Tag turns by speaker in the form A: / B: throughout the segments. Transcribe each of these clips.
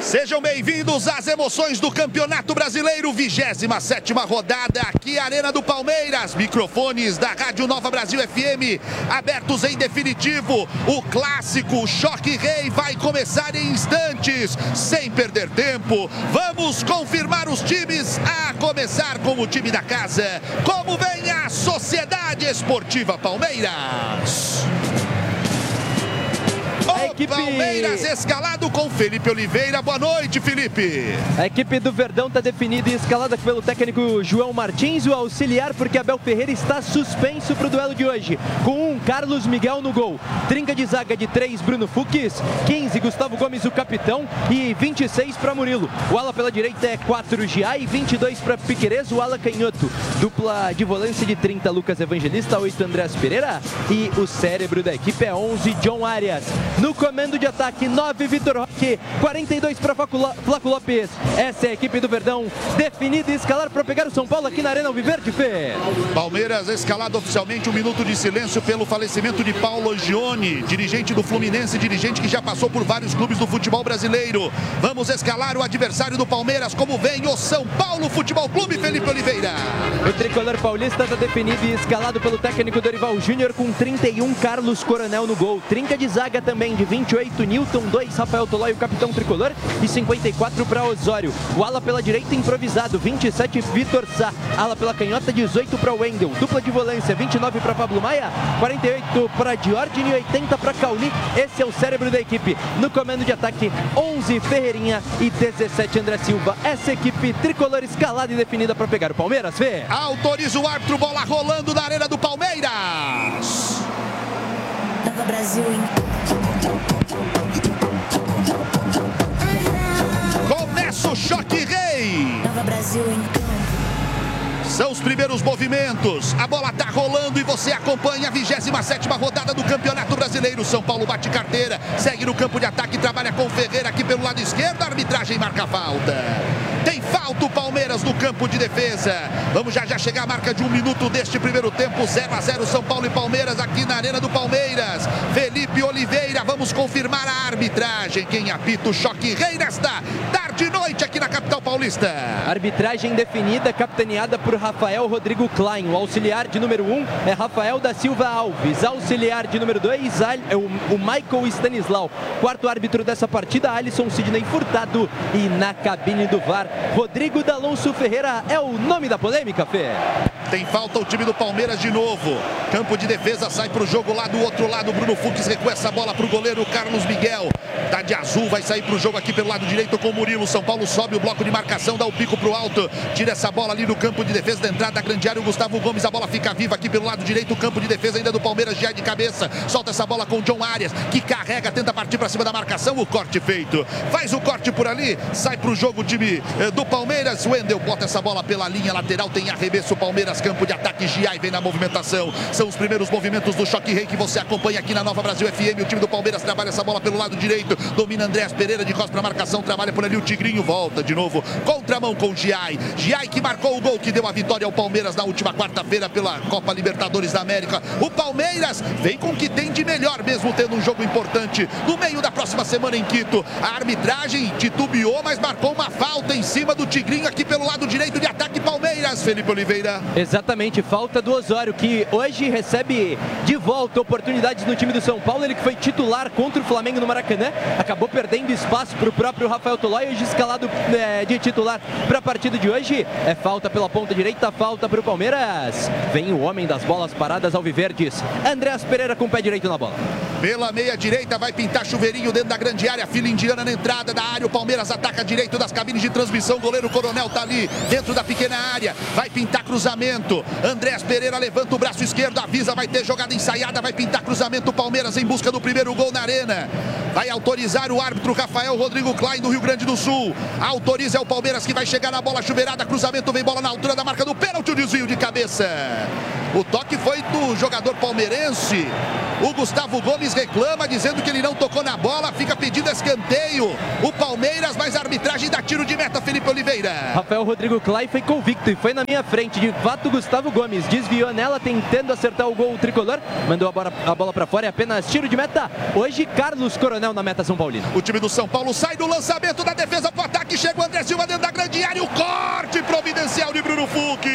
A: Sejam bem-vindos às emoções do Campeonato Brasileiro, 27ª rodada, aqui Arena do Palmeiras. Microfones da Rádio Nova Brasil FM abertos em definitivo. O clássico Choque Rei vai começar em instantes, sem perder tempo. Vamos confirmar os times, a começar com o time da casa. Como vem a Sociedade Esportiva Palmeiras? Palmeiras escalado com Felipe Oliveira. Boa noite, Felipe.
B: A equipe do Verdão está definida e escalada pelo técnico João Martins, o auxiliar, porque Abel Ferreira está suspenso para o duelo de hoje. Com Carlos Miguel no gol. Trinca de zaga de 3, Bruno Fux. 15, Gustavo Gomes, o capitão. E 26 para Murilo. O ala pela direita é 4, Giai. 22 para Piquerez, o ala canhoto. Dupla de volância de 30, Lucas Evangelista. 8, Andrés Pereira. E o cérebro da equipe é 11, John Arias. No comando de ataque, 9, Vitor Roque, 42 para Flaco Lopes. Essa é a equipe do Verdão, definida e escalar para pegar o São Paulo aqui na Arena Alviverde, Fê.
A: Palmeiras escalado oficialmente, 1 minuto de silêncio pelo falecimento de Paulo Gione, dirigente do Fluminense, dirigente que já passou por vários clubes do futebol brasileiro. Vamos escalar o adversário do Palmeiras, como vem o São Paulo Futebol Clube, Felipe Oliveira.
B: O tricolor paulista está definido e escalado pelo técnico Dorival Júnior com 31, Carlos Coronel no gol. Trinca de zaga também de 28, Newton, 2, Rafael Tolói, o capitão tricolor, e 54 para Osório. O ala pela direita improvisado, 27, Vitor Sá. Ala pela canhota, 18 para Wendel. Dupla de volância, 29 para Pablo Maia, 48 para Diordini e 80 para Cauli. Esse é o cérebro da equipe. No comando de ataque, 11, Ferreirinha e 17, André Silva. Essa equipe tricolor escalada e definida para pegar o Palmeiras, Fê.
A: Autoriza o árbitro, bola rolando na Arena do Palmeiras.
C: Nova Brasil
A: Começa o Choque Rei.
C: Nova Brasil em campo.
A: São os primeiros movimentos. A bola tá rolando e você acompanha a 27ª rodada do Campeonato Brasileiro. São Paulo bate carteira, segue no campo de ataque, trabalha com Ferreira aqui pelo lado esquerdo. A arbitragem marca a falta. Tem falta o Palmeiras no campo de defesa. Vamos já chegar à marca de 1 minuto deste primeiro tempo. 0-0 São Paulo e Palmeiras aqui na Arena do Palmeiras. Felipe Oliveira, vamos confirmar a arbitragem. Quem apita o Choque Rei nesta tarde e noite aqui na capital paulista.
B: Arbitragem definida, capitaneada por Rafael Rodrigo Klein. O auxiliar de número 1 é Rafael da Silva Alves. Auxiliar de número 2 é o Michael Stanislau. Quarto árbitro dessa partida, Alisson Sidney Furtado. E na cabine do VAR, Rodrigo D'Alonso Ferreira é o nome da polêmica, Fê.
A: Tem falta o time do Palmeiras de novo. Campo de defesa, sai para o jogo lá do outro lado. Bruno Fux recua essa bola para o goleiro Carlos Miguel. Tá de azul, vai sair para o jogo aqui pelo lado direito com o Murilo. São Paulo sobe o bloco de marcação, dá o pico para o alto. Tira essa bola ali no campo de defesa da entrada da grande área. O Gustavo Gomes, a bola fica viva aqui pelo lado direito. O campo de defesa ainda do Palmeiras, já de cabeça. Solta essa bola com o John Arias, que carrega, tenta partir para cima da marcação. O corte feito. Faz o corte por ali, sai para o jogo o time do Palmeiras. Wendel bota essa bola pela linha lateral, tem arremesso. Palmeiras, campo de ataque, Giai vem na movimentação. São os primeiros movimentos do Choque Rei que você acompanha aqui na Nova Brasil FM. O time do Palmeiras trabalha essa bola pelo lado direito, domina Andrés Pereira de costas para marcação, trabalha por ali o Tigrinho, volta de novo, contramão com Giai. Giai que marcou o gol que deu a vitória ao Palmeiras na última quarta-feira pela Copa Libertadores da América. O Palmeiras vem com o que tem de melhor, mesmo tendo um jogo importante no meio da próxima semana em Quito. A arbitragem titubeou, mas marcou uma falta em cima do Tigrinho aqui pelo lado direito de ataque Palmeiras, Felipe Oliveira.
B: Exatamente, falta do Osório, que hoje recebe de volta oportunidades no time do São Paulo. Ele que foi titular contra o Flamengo no Maracanã, acabou perdendo espaço para o próprio Rafael Tolói, hoje escalado de titular para a partida de hoje. É falta pela ponta direita, falta para o Palmeiras. Vem o homem das bolas paradas alviverdes, Andrés Pereira com o pé direito na bola.
A: Pela meia direita vai pintar chuveirinho dentro da grande área, fila indiana na entrada da área. O Palmeiras ataca direito das cabines de transmissão, goleiro Coronel tá ali dentro da pequena área, vai pintar cruzamento. Andrés Pereira levanta o braço esquerdo, avisa, vai ter jogada ensaiada, vai pintar cruzamento. Palmeiras em busca do primeiro gol na arena. Vai autorizar o árbitro Rafael Rodrigo Klein do Rio Grande do Sul. Autoriza, é o Palmeiras que vai chegar na bola chuveirada, cruzamento, vem bola na altura da marca do pênalti, o desvio de cabeça. O toque foi do jogador palmeirense. O Gustavo Gomes reclama, dizendo que ele não tocou na bola, fica pedindo escanteio o Palmeiras, mas a arbitragem dá tiro de meta, Felipe Oliveira.
B: Rafael Rodrigo Clay foi convicto e foi na minha frente. De fato, Gustavo Gomes desviou nela, tentando acertar o gol tricolor. Mandou a bola para fora, é apenas tiro de meta. Hoje, Carlos Coronel na meta São Paulino.
A: O time do São Paulo sai do lançamento da defesa pro ataque. Chega o André Silva dentro da grande área. O corte providencial de Bruno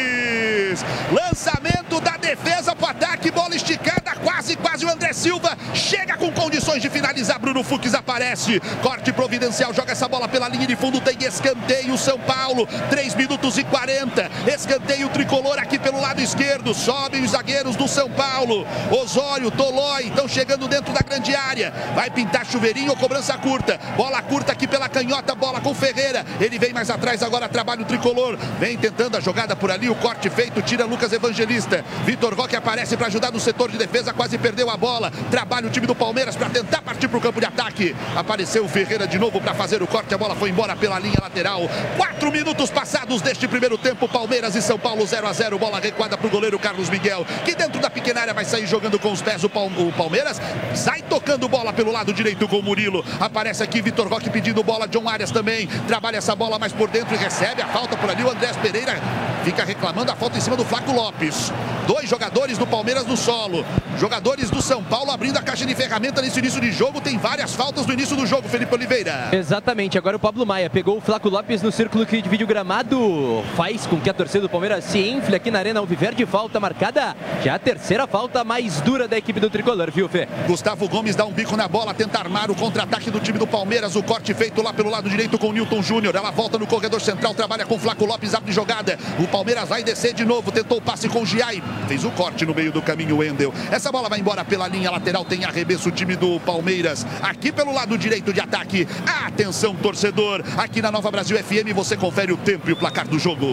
A: Fux. Lançamento da defesa pro ataque. Bola esticada. Quase o André Silva chega com condições de finalizar. Bruno Fux aparece. Corte providencial. Joga essa bola pela linha de fundo. Tem escanteio. São Paulo. 3 minutos e 40. Escanteio tricolor aqui pelo lado esquerdo. Sobem os zagueiros do São Paulo. Osório, Tolói estão chegando dentro da grande área. Vai pintar chuveirinho ou cobrança curta. Bola curta aqui pela canhota. Bola com Ferreira. Ele vem mais atrás agora. Trabalho tricolor. Vem tentando a jogada por ali. O corte feito. Tira Lucas Evangelista. Vitor Roque aparece para ajudar no setor de defesa. Quase perdeu a bola. Trabalha o time do Palmeiras para tentar partir para o campo de ataque. Apareceu o Ferreira de novo para fazer o corte. A bola foi embora pela linha lateral. 4 minutos passados deste primeiro tempo. Palmeiras e São Paulo 0 a 0. Bola recuada para o goleiro Carlos Miguel, que dentro da pequena área vai sair jogando com os pés. O Palmeiras sai tocando bola pelo lado direito com o Murilo. Aparece aqui Vitor Roque pedindo bola. John Arias também trabalha essa bola mais por dentro e recebe a falta por ali. O Andrés Pereira fica reclamando a falta em cima do Flaco Lopes. 2 jogadores do Palmeiras no solo. Jogadores do São Paulo abrindo a caixa de ferramenta nesse início de jogo. Tem várias faltas no início do jogo, Felipe Oliveira.
B: Exatamente, agora o Pablo Maia pegou o Flaco Lopes no círculo que divide o gramado. Faz com que a torcida do Palmeiras se infle aqui na Arena Alviverde. Falta marcada. Já a terceira falta mais dura da equipe do tricolor, viu, Fê?
A: Gustavo Gomes dá um bico na bola, tenta armar o contra-ataque do time do Palmeiras. O corte feito lá pelo lado direito com o Newton Júnior. Ela volta no corredor central, trabalha com Flaco Lopes, abre jogada. O Palmeiras vai descer de novo, tentou o passe com o Giai. Fez o corte no meio do caminho, Wendel. Essa bola vai embora pela linha lateral, tem arremesso o time do Palmeiras. Aqui pelo lado direito de ataque. Atenção, torcedor. Aqui na Nova Brasil FM você confere o tempo e o placar do jogo.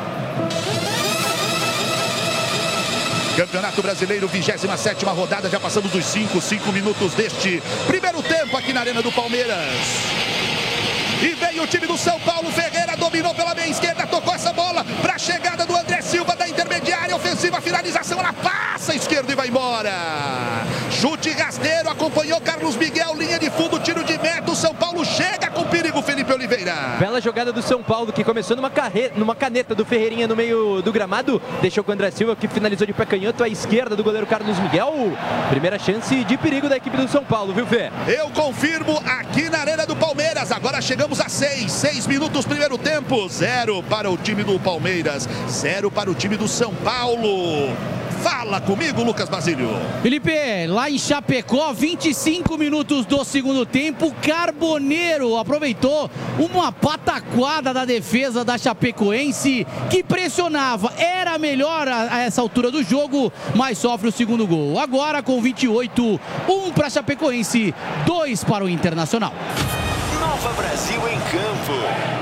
A: Campeonato Brasileiro, 27ª rodada, já passamos dos 5 minutos deste primeiro tempo aqui na Arena do Palmeiras. E vem o time do São Paulo. Ferreira dominou pela meia esquerda, tocou essa bola para a chegada do André Silva da intermediária, ofensiva, finalização, ela passa a esquerda e vai embora. Chute rasteiro, acompanhou Carlos Miguel, linha de fundo, tiro de meta. O São Paulo chega com perigo, Felipe Oliveira.
B: Bela jogada do São Paulo, que começou numa caneta do Ferreirinha no meio do gramado. Deixou com o André Silva, que finalizou de pé canhoto à esquerda do goleiro Carlos Miguel. Primeira chance de perigo da equipe do São Paulo, viu, Fê?
A: Eu confirmo aqui na Arena do Palmeiras. Agora chegamos a 6 minutos primeiro tempo. 0 para o time do Palmeiras, 0 para o time do São Paulo. Fala comigo, Lucas Basílio.
D: Felipe, lá em Chapecó, 25 minutos do segundo tempo, Carboneiro aproveitou uma pataquada da defesa da Chapecoense, que pressionava, era melhor a essa altura do jogo, mas sofre o segundo gol. Agora com 28, 1 para a Chapecoense, 2 para o Internacional.
E: Nova Brasil em campo.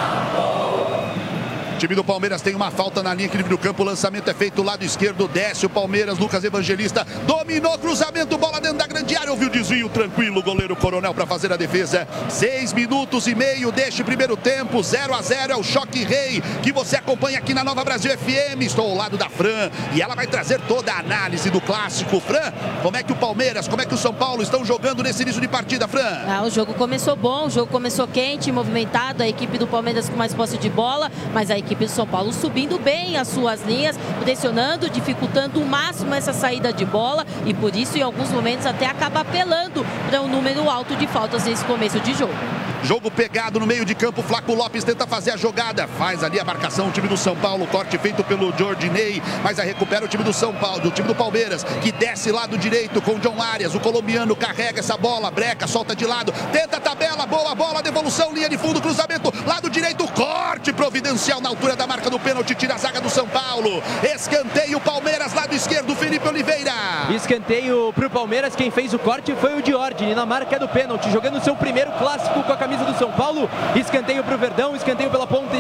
A: O time do Palmeiras tem uma falta na linha que livre do campo. O lançamento é feito lado esquerdo. Desce o Palmeiras. Lucas Evangelista dominou, cruzamento, bola dentro da grande área. Ouviu o desvio tranquilo. Goleiro Coronel para fazer a defesa. 6 minutos e meio deste primeiro tempo. 0 a 0 é o Choque Rei que você acompanha aqui na Nova Brasil FM. Estou ao lado da Fran e ela vai trazer toda a análise do clássico. Fran, como é que o Palmeiras, como é que o São Paulo estão jogando nesse início de partida, Fran?
F: O jogo começou bom, o jogo começou quente, movimentado. A equipe do Palmeiras com mais posse de bola, mas a equipe do São Paulo subindo bem as suas linhas, pressionando, dificultando o máximo essa saída de bola e por isso em alguns momentos até acaba apelando para um número alto de faltas nesse começo de jogo.
A: Jogo pegado no meio de campo, Flaco Lopes tenta fazer a jogada, faz ali a marcação o time do São Paulo, corte feito pelo Jordinei, mas a recupera o time do São Paulo, do time do Palmeiras, que desce lado direito com o John Arias, o colombiano carrega essa bola, breca, solta de lado, tenta a tabela, boa bola, devolução, linha de fundo, cruzamento, lado direito, corte providencial na altura da marca do pênalti, tira a zaga do São Paulo, escanteio Palmeiras, lado esquerdo, Felipe Oliveira.
B: Escanteio pro Palmeiras, quem fez o corte foi o Jordinei na marca do pênalti, jogando seu primeiro clássico com a camisa do São Paulo. Escanteio pro Verdão, escanteio pela ponta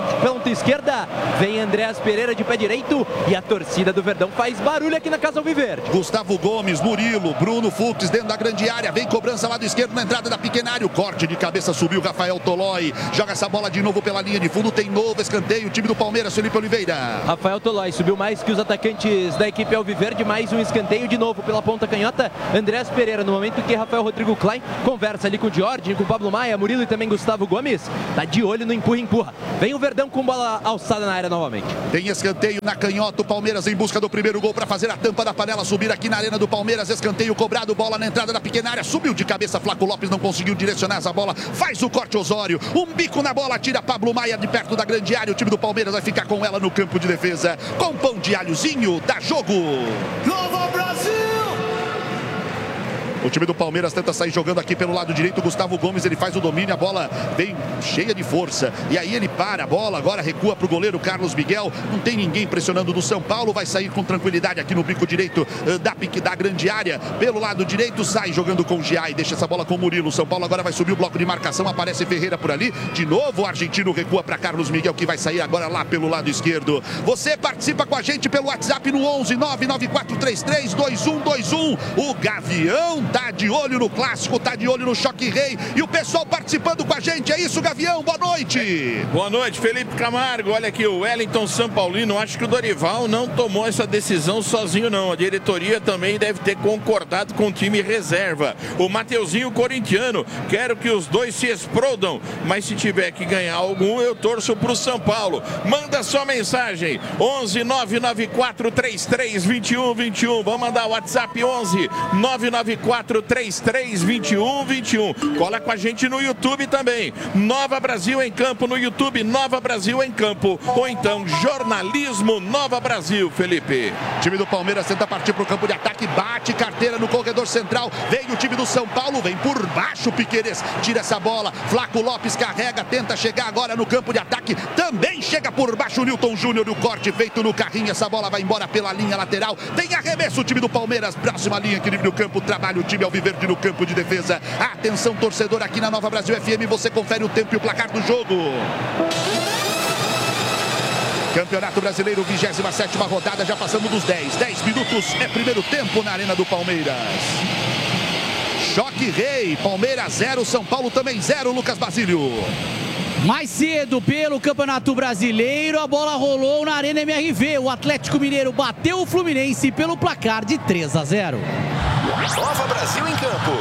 B: ponta esquerda. Vem Andréas Pereira de pé direito e a torcida do Verdão faz barulho aqui na Casa Alviverde.
A: Gustavo Gomes, Murilo, Bruno Fux dentro da grande área. Vem cobrança lado esquerdo na entrada da pequena área. O corte de cabeça subiu Rafael Tolói. Joga essa bola de novo pela linha de fundo. Tem novo escanteio. O time do Palmeiras, Felipe Oliveira.
B: Rafael Tolói subiu mais que os atacantes da equipe Alviverde. Mais um escanteio de novo pela ponta canhota. Andréas Pereira, no momento que Rafael Rodrigo Klein conversa ali com o Jorge, com o Pablo Maia, Murilo e também Gustavo Gomes. Tá de olho no empurra-empurra. Vem o Verdão com bola alçada na área novamente.
A: Tem escanteio na canhota. O Palmeiras em busca do primeiro gol para fazer a tampa da panela subir aqui na arena do Palmeiras. Escanteio cobrado. Bola na entrada da pequena área. Subiu de cabeça. Flaco Lopes não conseguiu direcionar essa bola. Faz o corte Osório. Um bico na bola. Tira Pablo Maia de perto da grande área. O time do Palmeiras vai ficar com ela no campo de defesa. Com pão de alhozinho. Dá jogo.
E: Nova Brasil!
A: O time do Palmeiras tenta sair jogando aqui pelo lado direito. Gustavo Gomes, ele faz o domínio. A bola vem cheia de força. E aí ele para a bola. Agora recua para o goleiro Carlos Miguel. Não tem ninguém pressionando do São Paulo. Vai sair com tranquilidade aqui no bico direito da grande área. Pelo lado direito, sai jogando com o Giai. Deixa essa bola com o Murilo. O São Paulo agora vai subir o bloco de marcação. Aparece Ferreira por ali. De novo o argentino recua para Carlos Miguel, que vai sair agora lá pelo lado esquerdo. Você participa com a gente pelo WhatsApp no 11 99433 2121. O Gavião tá de olho no clássico, tá de olho no Choque Rei. E o pessoal participando com a gente. É isso, Gavião? Boa noite.
G: Boa noite, Felipe Camargo. Olha aqui, o Wellington São Paulino. Acho que o Dorival não tomou essa decisão sozinho, não. A diretoria também deve ter concordado com o time reserva. O Mateuzinho corintiano. Quero que os dois se explodam. Mas se tiver que ganhar algum, eu torço pro São Paulo. Manda sua mensagem. 11 99433 2121. Vamos mandar o WhatsApp 11 99433 2121. Cola com a gente no YouTube também. Nova Brasil em Campo no YouTube. Nova Brasil em Campo. Ou então Jornalismo Nova Brasil, Felipe.
A: O time do Palmeiras tenta partir para o campo de ataque. Bate carteira no corredor central. Vem o time do São Paulo. Vem por baixo. Piqueires tira essa bola. Flaco Lopes carrega. Tenta chegar agora no campo de ataque. Também chega por baixo o Newton Júnior. O corte feito no carrinho. Essa bola vai embora pela linha lateral. Tem arremesso o time do Palmeiras. Próxima linha, equilíbrio do campo. Trabalha o time Alviverde no campo de defesa. Atenção, torcedor, aqui na Nova Brasil FM. Você confere o tempo e o placar do jogo. Campeonato Brasileiro, 27ª rodada, já passamos dos 10 minutos, é primeiro tempo na Arena do Palmeiras. Choque Rei, Palmeiras 0, São Paulo também 0, Lucas Basílio.
D: Mais cedo pelo Campeonato Brasileiro, a bola rolou na Arena MRV. O Atlético Mineiro bateu o Fluminense pelo placar de 3-0.
E: Nova Brasil em Campo.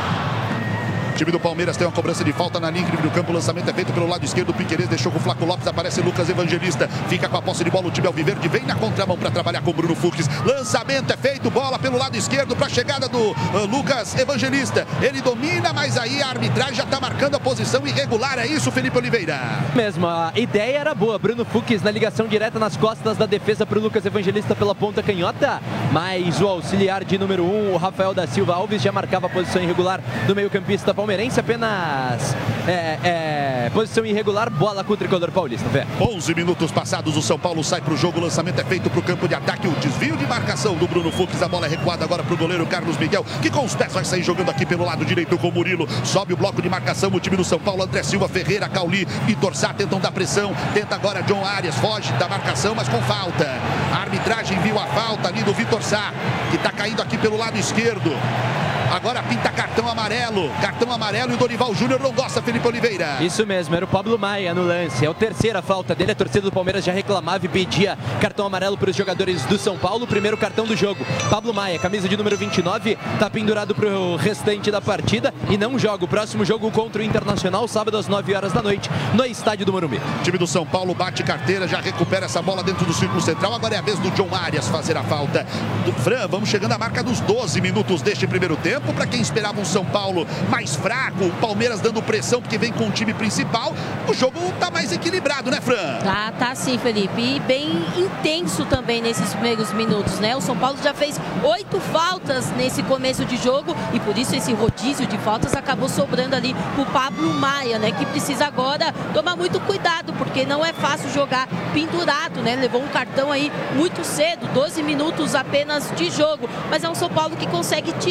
A: O time do Palmeiras tem uma cobrança de falta na linha do campo. O lançamento é feito pelo lado esquerdo. O Piqueires deixou com o Flaco Lopes. Aparece Lucas Evangelista. Fica com a posse de bola o time Alviverde. Vem na contramão para trabalhar com o Bruno Fux. Lançamento é feito. Bola pelo lado esquerdo para a chegada do Lucas Evangelista. Ele domina, mas aí a arbitragem já está marcando a posição irregular. É isso, Felipe Oliveira?
B: Mesmo, a ideia era boa. Bruno Fux na ligação direta nas costas da defesa para o Lucas Evangelista pela ponta canhota. Mas o auxiliar de número 1, o Rafael da Silva Alves, já marcava a posição irregular do meio-campista palmeirense. Apenas posição irregular, bola com o tricolor paulista.
A: 11 minutos passados, o São Paulo sai para o jogo, o lançamento é feito para o campo de ataque, o desvio de marcação do Bruno Fux, a bola é recuada agora para o goleiro Carlos Miguel, que com os pés vai sair jogando aqui pelo lado direito com o Murilo, sobe o bloco de marcação, o time do São Paulo, André Silva, Ferreira, Cauli e Torsá tentam dar pressão, tenta agora John Arias, foge da marcação, mas com falta. A arbitragem viu a falta ali do Vitor Sá, que está caindo aqui pelo lado esquerdo. Agora pinta cartão amarelo e o Dorival Júnior não gosta, Felipe Oliveira.
B: Isso mesmo, era o Pablo Maia no lance, é a terceira falta dele, a torcida do Palmeiras já reclamava e pedia cartão amarelo para os jogadores do São Paulo, primeiro cartão do jogo. Pablo Maia, camisa de número 29, está pendurado para o restante da partida e não joga. O próximo jogo contra o Internacional, sábado às 9 horas da noite, no estádio do Morumbi.
A: O time do São Paulo bate carteira, já recupera essa bola dentro do círculo central, agora é a vez do John Arias fazer a falta. Fran, vamos chegando à marca dos 12 minutos deste primeiro tempo. Para quem esperava um São Paulo mais fraco, o Palmeiras dando pressão porque vem com o time principal, o jogo tá mais equilibrado, né, Fran?
F: Tá sim, Felipe, e bem intenso também nesses primeiros minutos, né? O São Paulo já fez 8 faltas nesse começo de jogo e por isso esse rodízio de faltas acabou sobrando ali pro Pablo Maia, né? Que precisa agora tomar muito cuidado, porque não é fácil jogar pendurado, né? Levou um cartão aí muito cedo, 12 minutos apenas de jogo, mas é um São Paulo que consegue tirar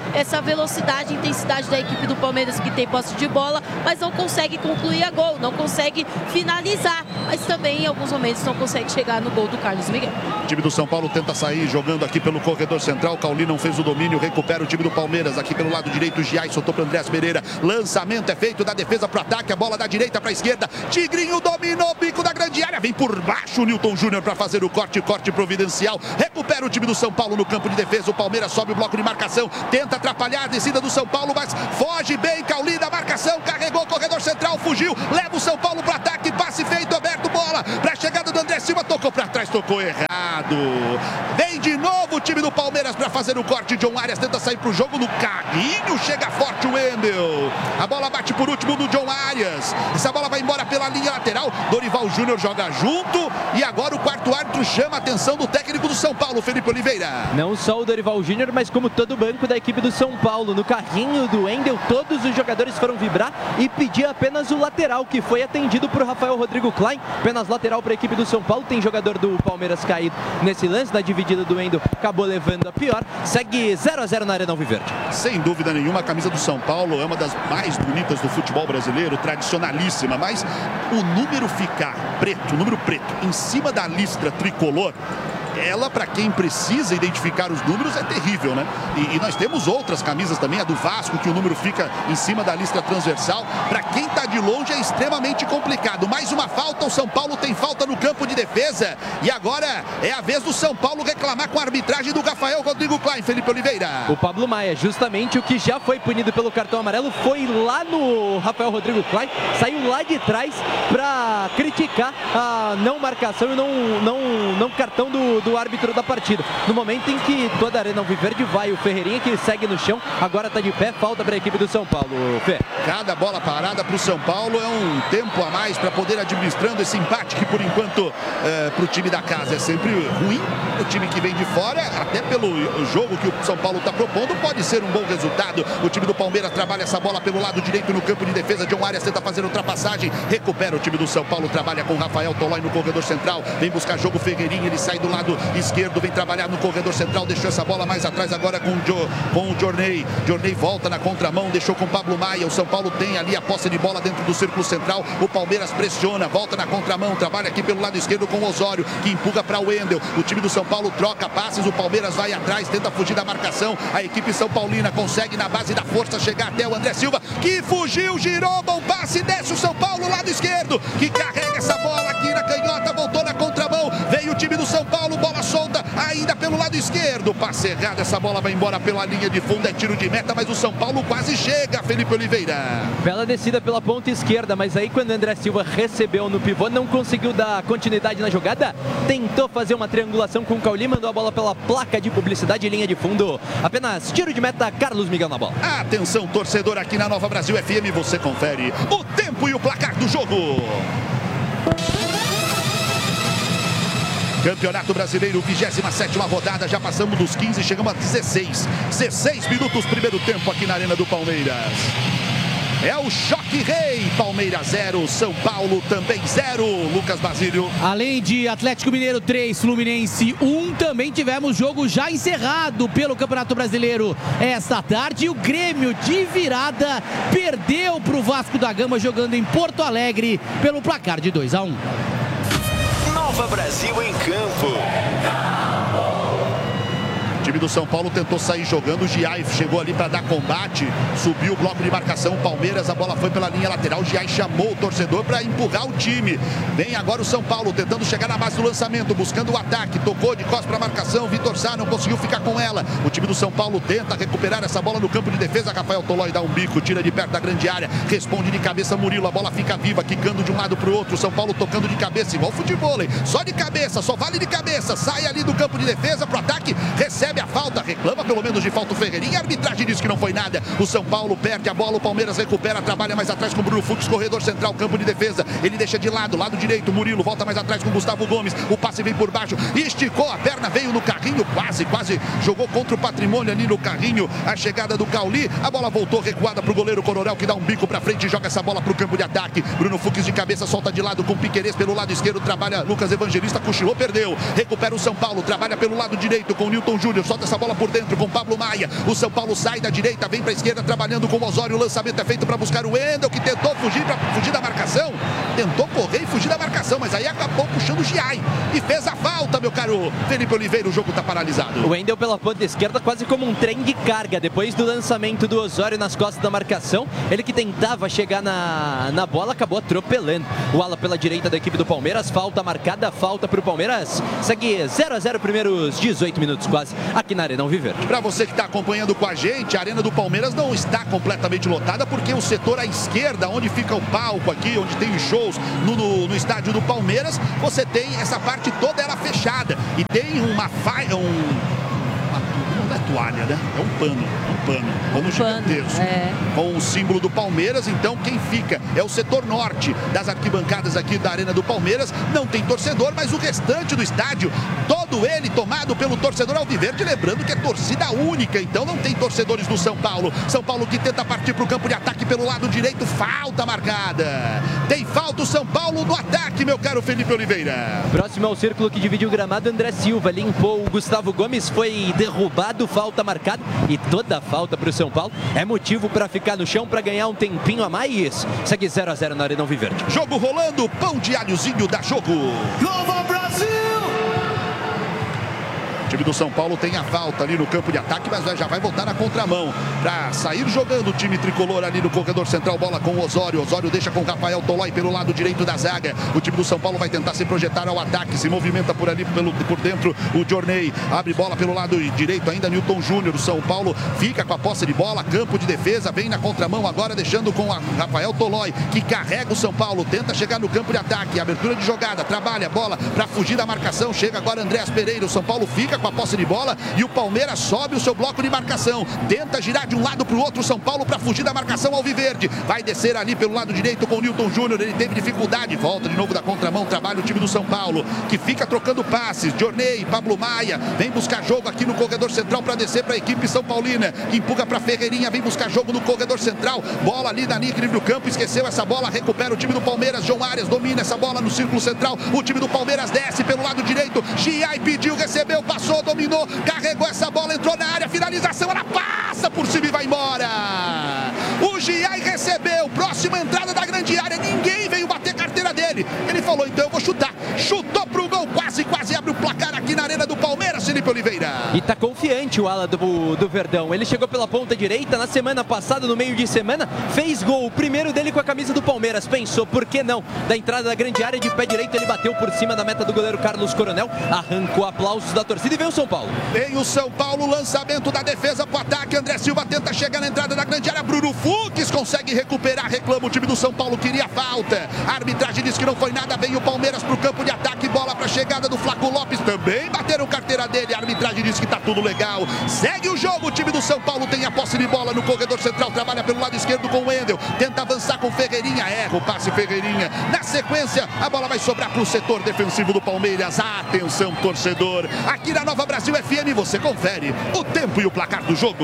F: essa velocidade e intensidade da equipe do Palmeiras, que tem posse de bola, mas não consegue concluir a gol, não consegue finalizar, mas também em alguns momentos não consegue chegar no gol do Carlos Miguel.
A: O time do São Paulo tenta sair jogando aqui pelo corredor central. Cauli não fez o domínio, recupera o time do Palmeiras aqui pelo lado direito. Giai soltou para Andrés Pereira. Lançamento é feito da defesa para o ataque. A bola da direita para a esquerda. Tigrinho dominou o bico da grande área. Vem por baixo o Newton Júnior para fazer o corte providencial. Recupera o time do São Paulo no campo de defesa. O Palmeiras sobe o bloco de marcação. Tenta atrapalhar a descida do São Paulo, mas foge bem. Cauli da marcação. Carregou o corredor central. Fugiu. Leva o São Paulo para o ataque. Passe feito, aberto, bola para a chegada do André Silva. Tocou para trás, tocou errado. Vem de novo o time do Palmeiras para fazer o corte. John Arias tenta sair para o jogo no carrinho. Chega forte o Wendel. A bola bate por último do John Arias. Essa bola vai embora pela linha lateral. Dorival Júnior joga junto. E agora o quarto árbitro chama a atenção do técnico do São Paulo, Felipe Oliveira.
B: Não só o Dorival Júnior, mas como todo o banco da equipe do São Paulo. No carrinho do Wendel, todos os jogadores foram vibrar e pedir apenas o lateral, que foi atendido por Rafael Rodrigo Klein. Apenas lateral para a equipe do São Paulo. Tem jogador do Palmeiras caído nesse lance. Na dividida do Wendel, acabou levando a pior. Segue 0 a 0 na Arena Alviverde.
A: Sem dúvida nenhuma, a camisa do São Paulo é uma das mais bonitas do futebol brasileiro, tradicionalíssima, mas o número ficar preto, o número preto, em cima da listra tricolor, ela, para quem precisa identificar os números, é terrível, né? E nós temos outras camisas também, a do Vasco, que o número fica em cima da lista transversal. Para quem está de longe é extremamente complicado. Mais uma falta, o São Paulo tem falta no campo de defesa. E agora é a vez do São Paulo reclamar com a arbitragem do Rafael Rodrigo Klein, Felipe Oliveira.
B: O Pablo Maia, justamente o que já foi punido pelo cartão amarelo, foi lá no Rafael Rodrigo Klein, saiu lá de trás para criticar a não marcação e não cartão do árbitro da partida. No momento em que toda a Arena Alviverde vai, o Ferreirinha, que segue no chão, agora está de pé, falta para a equipe do São Paulo. Fê.
A: Cada bola parada para o São Paulo é um tempo a mais para poder administrando esse empate, que por enquanto para o time da casa é sempre ruim. O time que vem de fora, até pelo jogo que o São Paulo está propondo, pode ser um bom resultado. O time do Palmeiras trabalha essa bola pelo lado direito no campo de defesa. John Arias tenta fazer ultrapassagem, recupera o time do São Paulo, trabalha com Rafael Tolói no corredor central, vem buscar jogo Ferreirinha, ele sai do lado esquerdo, vem trabalhar no corredor central, deixou essa bola mais atrás agora com o Jorney. Jorney volta na contramão, deixou com Pablo Maia. O São Paulo tem ali a posse de bola dentro do círculo central. O Palmeiras pressiona, volta na contramão, trabalha aqui pelo lado esquerdo com o Osório, que empurra para o Wendel. O time do São Paulo troca passes, o Palmeiras vai atrás, tenta fugir da marcação. A equipe São Paulina consegue na base da força chegar até o André Silva, que fugiu, girou, bom passe, desce o São Paulo, lado esquerdo, que carrega essa bola aqui na canhota, voltou na contramão, veio o time do São Paulo, bola solta, ainda pelo lado esquerdo, passe errado, essa bola vai embora pela linha de fundo, é tiro de meta, mas o São Paulo quase chega, Felipe Oliveira.
B: Bela descida pela ponta esquerda, mas aí quando o André Silva recebeu no pivô, não conseguiu dar continuidade na jogada, tentou fazer uma triangulação com o Cauli, mandou a bola pela placa de publicidade e linha de fundo. Apenas tiro de meta, Carlos Miguel na bola.
A: Atenção, torcedor, aqui na Nova Brasil FM, você confere o tempo e o placar do jogo. Campeonato Brasileiro, 27ª rodada, já passamos dos 15, chegamos a 16. 16 minutos, primeiro tempo aqui na Arena do Palmeiras. É o choque rei, Palmeiras 0, São Paulo também 0, Lucas Basílio.
D: Além de Atlético Mineiro 3, Fluminense 1, também tivemos jogo já encerrado pelo Campeonato Brasileiro esta tarde. O Grêmio de virada perdeu para o Vasco da Gama jogando em Porto Alegre pelo placar de 2 a 1.
E: Nova Brasil em campo.
A: O time do São Paulo tentou sair jogando, o Giai chegou ali para dar combate, subiu o bloco de marcação, o Palmeiras, a bola foi pela linha lateral, o Giai chamou o torcedor para empurrar o time. Vem agora o São Paulo tentando chegar na base do lançamento, buscando o ataque, tocou de costas para a marcação, Vitor Sá não conseguiu ficar com ela. O time do São Paulo tenta recuperar essa bola no campo de defesa, Rafael Tolói dá um bico, tira de perto da grande área, responde de cabeça Murilo, a bola fica viva, quicando de um lado para o outro, o São Paulo tocando de cabeça, igual futebol, hein? Só de cabeça, só vale de cabeça, sai ali do campo de defesa para o ataque, recebe a falta, reclama pelo menos de falta o Ferreirinha, a arbitragem diz que não foi nada, o São Paulo perde a bola, o Palmeiras recupera, trabalha mais atrás com o Bruno Fux, corredor central, campo de defesa, ele deixa de lado direito, Murilo volta mais atrás com o Gustavo Gomes, o passe vem por baixo, esticou a perna, veio no carrinho, quase jogou contra o Patrimônio ali no carrinho, a chegada do Cauli, a bola voltou recuada pro goleiro Coronel, que dá um bico pra frente e joga essa bola pro campo de ataque, Bruno Fux de cabeça, solta de lado com o Piquerez pelo lado esquerdo, trabalha Lucas Evangelista, cochilou, perdeu, recupera o São Paulo, trabalha pelo lado direito com o Newton Júnior, solta essa bola por dentro com Pablo Maia. O São Paulo sai da direita, vem para a esquerda, trabalhando com o Osório. O lançamento é feito para buscar o Wendel, que tentou fugir da marcação. Tentou correr e fugir da marcação, mas aí acabou puxando o Giai. E fez a falta, meu caro Felipe Oliveira. O jogo está paralisado.
B: O Wendel pela ponta esquerda, quase como um trem de carga. Depois do lançamento do Osório nas costas da marcação, ele que tentava chegar na bola, acabou atropelando o ala pela direita da equipe do Palmeiras. Falta marcada, falta para o Palmeiras. Segue 0-0 primeiros 18 minutos quase aqui na Arena Alviverde.
A: Para você que está acompanhando com a gente, a Arena do Palmeiras não está completamente lotada, porque o setor à esquerda, onde fica o palco aqui, onde tem os shows no estádio do Palmeiras, você tem essa parte toda ela fechada. E tem uma não é toalha, né? É um pano gigantesco, com o símbolo do Palmeiras. Então quem fica é o setor norte das arquibancadas aqui da Arena do Palmeiras. Não tem torcedor, mas o restante do estádio, todo ele tomado pelo torcedor alviverde. Lembrando que é torcida única, então não tem torcedores do São Paulo. São Paulo que tenta partir para o campo de ataque pelo lado direito, falta marcada. Tem falta o São Paulo no ataque, meu caro Felipe Oliveira.
B: Próximo ao círculo que divide o gramado, André Silva limpou o Gustavo Gomes, foi derrubado, falta marcada, e toda falta para o São Paulo é motivo para ficar no chão, para ganhar um tempinho a mais. Segue 0-0 na Arena Alviverde.
A: Jogo rolando, pão de alhozinho da jogo.
E: Nova Brasil!
A: O time do São Paulo tem a falta ali no campo de ataque, mas já vai voltar na contramão para sair jogando o time tricolor ali no corredor central. Bola com o Osório. Osório deixa com o Rafael Tolói pelo lado direito da zaga. O time do São Paulo vai tentar se projetar ao ataque. Se movimenta por ali, por dentro o Jorney. Abre bola pelo lado direito ainda, Newton Júnior. O São Paulo fica com a posse de bola. Campo de defesa, vem na contramão agora, deixando com a Rafael Tolói, que carrega o São Paulo. Tenta chegar no campo de ataque. Abertura de jogada, trabalha a bola para fugir da marcação. Chega agora Andréas Pereira. O São Paulo fica com a posse de bola e o Palmeiras sobe o seu bloco de marcação, tenta girar de um lado para o outro. São Paulo para fugir da marcação alviverde, vai descer ali pelo lado direito com o Newton Júnior. Ele teve dificuldade, volta de novo da contramão, trabalha o time do São Paulo, que fica trocando passes. Jorney, Pablo Maia, vem buscar jogo aqui no corredor central para descer para a equipe São Paulina, que empurra para Ferreirinha, vem buscar jogo no corredor central, bola ali da linha equilíbrio do campo, esqueceu essa bola, recupera o time do Palmeiras. João Arias domina essa bola no círculo central, o time do Palmeiras desce pelo lado direito. Giai pediu, recebeu, passou, dominou, carregou essa bola, entrou na área, finalização, ela passa por cima e vai embora. O Giai recebeu, próxima entrada da grande área, ninguém veio bater carteira dele. Ele falou, então eu vou chutar. Chutou pro gol, quase abre o placar aqui na Arena do Palmeiras, Felipe Oliveira.
B: E tá confiante o ala do Verdão. Ele chegou pela ponta direita na semana passada, no meio de semana, fez gol, o primeiro dele com a camisa do Palmeiras. Pensou, por que não? Da entrada da grande área, de pé direito, ele bateu por cima da meta do goleiro Carlos Coronel, arrancou aplausos da torcida e veio o São Paulo.
A: Vem o São Paulo, lançamento da defesa pro ataque. André Silva tenta chegar na entrada da grande área. Bruno Fux consegue recuperar, reclama o time do São Paulo, queria falta. A arbitragem diz que não foi nada. Vem o Palmeiras pro campo de ataque, bola pra chegada do Flaco Lopes, também bateram carteira dele. A arbitragem diz que tá tudo legal. Segue o jogo, o time do São Paulo tem a posse de bola no corredor central, trabalha pelo lado esquerdo com o Wendel, tenta avançar com Ferreirinha, erra o passe Ferreirinha. Na sequência, a bola vai sobrar pro setor defensivo do Palmeiras. Atenção, torcedor, aqui na Nova Brasil FM você confere o tempo e o placar do jogo.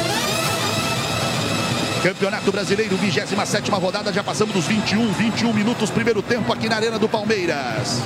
A: Campeonato Brasileiro, 27ª rodada, já passamos dos 21 minutos, primeiro tempo aqui na Arena do Palmeiras.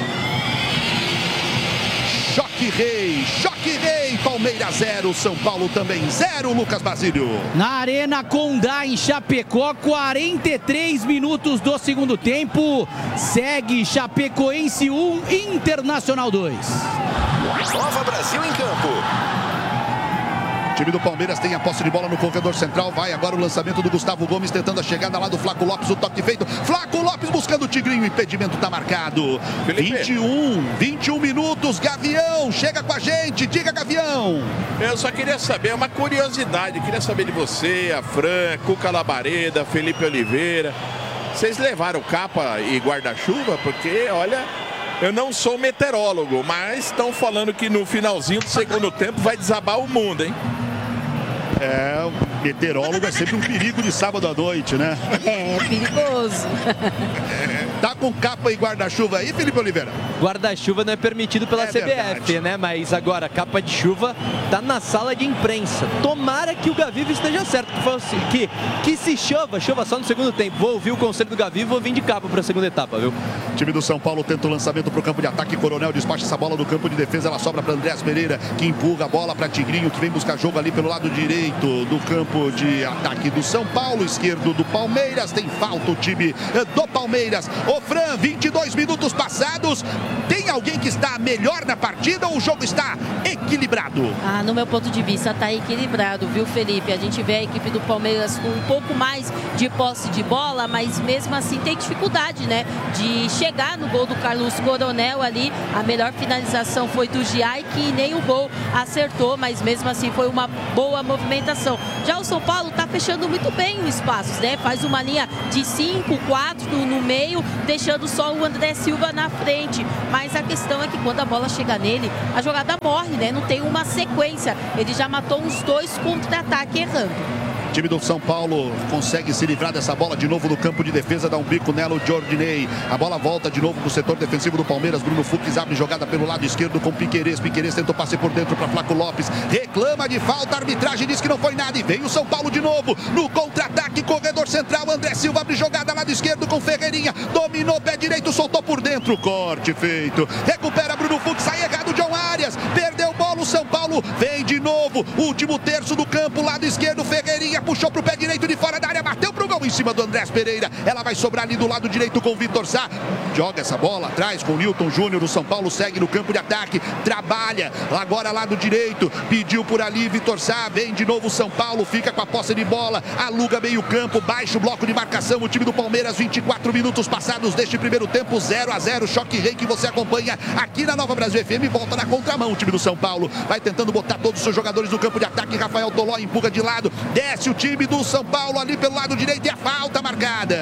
A: Choque Rei, Palmeiras 0, São Paulo também 0, Lucas Basílio.
D: Na Arena Condá, em Chapecó, 43 minutos do segundo tempo, segue Chapecoense 1, Internacional 2.
E: Nova Brasil em campo.
A: O time do Palmeiras tem a posse de bola no corredor central. Vai agora o lançamento do Gustavo Gomes, tentando a chegada lá do Flaco Lopes. O toque feito. Flaco Lopes buscando o Tigrinho. O impedimento está marcado. Felipe. 21 minutos. Gavião, chega com a gente. Diga, Gavião.
G: Eu só queria saber, uma curiosidade. Queria saber de você, a Fran, Cuca Labareda, Felipe Oliveira. Vocês levaram capa e guarda-chuva? Porque, olha... Eu não sou meteorólogo, mas estão falando que no finalzinho do segundo tempo vai desabar o mundo, hein?
A: O meteorólogo é sempre um perigo de sábado à noite, né?
F: É perigoso.
A: Tá com capa e guarda-chuva aí, Felipe Oliveira?
B: guarda-chuva não é permitido pela CBF,
A: verdade,
B: né? Mas agora, capa de chuva tá na sala de imprensa. Tomara que o Gavivo esteja certo, que se chova só no segundo tempo. Vou ouvir o conselho do Gavivo e vou vir de capa para a segunda etapa, viu?
A: O time do São Paulo tenta o lançamento para o campo de ataque. Coronel despacha essa bola do campo de defesa. Ela sobra para Andrés Pereira, que empurra a bola para Tigrinho, que vem buscar jogo ali pelo lado direito do campo de ataque do São Paulo. Esquerdo do Palmeiras. Tem falta o time do Palmeiras. Ô Fran, 22 minutos passados. Tem alguém que está melhor na partida ou o jogo está equilibrado?
F: No meu ponto de vista, está equilibrado, viu, Felipe? A gente vê a equipe do Palmeiras com um pouco mais de posse de bola, mas mesmo assim tem dificuldade, né? De chegar no gol do Carlos Coronel ali. A melhor finalização foi do Giai, que nem o gol acertou, mas mesmo assim foi uma boa movimentação. Já o São Paulo está fechando muito bem os espaços, né? Faz uma linha de 5, 4 no meio, deixando só o André Silva na frente. Mas a questão é que quando a bola chega nele, a jogada morre, né? Não tem uma sequência. Ele já matou uns 2 contra-ataque errando.
A: O time do São Paulo consegue se livrar dessa bola de novo no campo de defesa, dá um bico nela o Jordinei. A bola volta de novo para o setor defensivo do Palmeiras. Bruno Fux abre jogada pelo lado esquerdo com Piquerez. Piquerez tentou passe por dentro para Flaco Lopes. Reclama de falta, a arbitragem diz que não foi nada. E vem o São Paulo de novo no contra-ataque, corredor central. André Silva abre jogada lado esquerdo com Ferreirinha. Dominou, pé direito, soltou por dentro. Corte feito. Recupera Bruno Fux, sai errado John Arias. Perdeu bola o São Paulo. Vem de novo. Último terço do campo, lado esquerdo, Ferreirinha. Puxou pro pé direito de fora da área, bateu pro gol em cima do Andrés Pereira. Ela vai sobrar ali do lado direito com o Vitor Sá. Joga essa bola atrás com o Nilton Júnior. O São Paulo segue no campo de ataque. Trabalha agora lado direito. Pediu por ali Vitor Sá. Vem de novo o São Paulo. Fica com a posse de bola. Aluga meio campo. Baixa o bloco de marcação. O time do Palmeiras. 24 minutos passados deste primeiro tempo. 0-0. Choque rei que você acompanha aqui na Nova Brasil FM. Volta na contramão o time do São Paulo. Vai tentando botar todos os seus jogadores no campo de ataque. Rafael Tolói empurra de lado. Desce o time do São Paulo ali pelo lado direito e a falta marcada.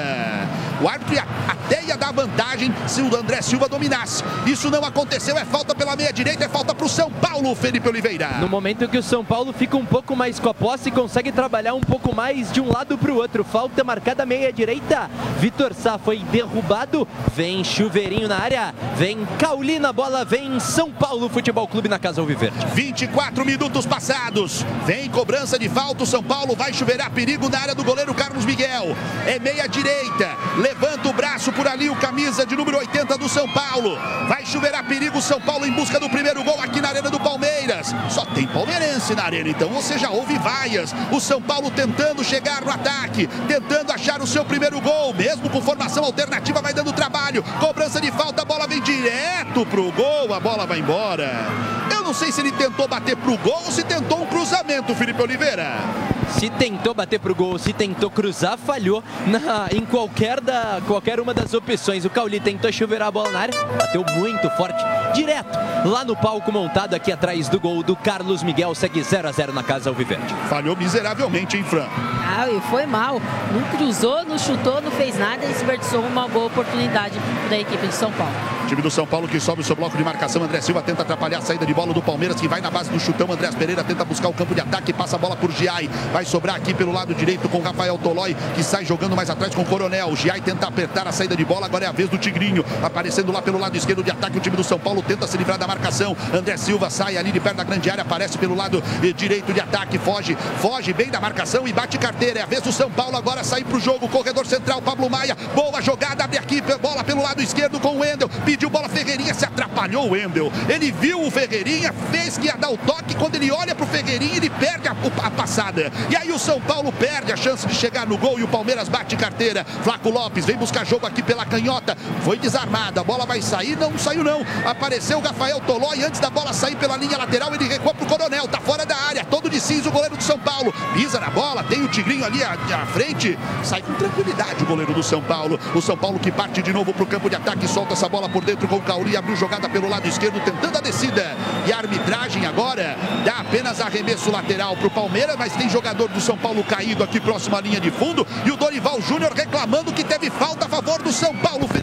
A: O árbitro até ia dar vantagem se o André Silva dominasse. Isso não aconteceu, é falta pela meia direita, é falta para o São Paulo, Felipe Oliveira.
B: No momento que o São Paulo fica um pouco mais com a posse e consegue trabalhar um pouco mais de um lado para o outro. Falta marcada meia direita. Vitor Sá foi derrubado. Vem Chuveirinho na área. Vem Cauli na bola. Vem São Paulo Futebol Clube na Casa Alviverde.
A: 24 minutos passados. Vem cobrança de falta. O São Paulo vai chuveirar perigo na área do goleiro Carlos Miguel. É meia direita. Levanta o braço por ali o camisa de número 80 do São Paulo. Vai chuveirar perigo o São Paulo em busca do primeiro gol aqui na Arena do Palmeiras. Só tem palmeirense na arena, então você já ouve vaias. O São Paulo tentando chegar no ataque, tentando achar o seu primeiro gol. Mesmo com formação alternativa vai dando trabalho. Cobrança de falta, a bola vem direto pro gol. A bola vai embora. Eu não sei se ele tentou bater pro gol ou se tentou um cruzamento, Felipe Oliveira.
B: Se tentou bater pro gol, se tentou cruzar, falhou em qualquer uma das opções. O Cauli tentou chuveirar a bola na área, bateu muito forte, direto lá no palco montado aqui atrás do gol do Carlos Miguel. Segue 0-0 na Casa Alviverde.
A: Falhou miseravelmente, hein, Fran?
F: E foi mal. Não cruzou, não chutou, não fez nada e desperdiçou uma boa oportunidade da equipe de São Paulo.
A: Time do São Paulo que sobe o seu bloco de marcação. André Silva tenta atrapalhar a saída de bola do Palmeiras, que vai na base do chutão. Andrés Pereira tenta buscar o campo de ataque, passa a bola por Giai. Vai sobrar aqui pelo lado direito com Rafael Tolói, que sai jogando mais atrás com o Coronel. Giai tenta apertar a saída de bola, agora é a vez do Tigrinho. Aparecendo lá pelo lado esquerdo de ataque, o time do São Paulo tenta se livrar da marcação. André Silva sai ali de perto da grande área, aparece pelo lado direito de ataque, foge bem da marcação e bate carteira. É a vez do São Paulo agora sair pro jogo. Corredor central, Pablo Maia. Boa jogada, abre aqui, bola pelo lado esquerdo com o Wendel. Pediu bola, Ferreirinha, se atrapalhou o Wendel. Ele viu o Ferreirinha, fez que ia dar o toque. Quando ele olha pro Ferreirinha, ele perde a passada. E aí o São Paulo perde a chance de chegar no gol e o Palmeiras bate carteira. Flaco Lopes vem buscar jogo aqui pela canhota. Foi desarmada, a bola vai sair, não saiu não. Apareceu o Rafael Tolói, antes da bola sair pela linha lateral, ele recuou pro Coronel, tá fora da área, todo de cinza o goleiro do São Paulo. Pisa na bola, tem o Tigrinho ali à frente, sai com tranquilidade o goleiro do São Paulo. O São Paulo que parte de novo pro campo de ataque, solta essa bola por dentro com o Cauli, abriu jogada pelo lado esquerdo, tentando a descida. E a arbitragem agora dá apenas arremesso lateral pro Palmeiras, mas tem jogador do São Paulo caído aqui próximo à linha de fundo. E o Dorival Júnior reclamando que teve falta a favor do São Paulo, Felipe Oliveira.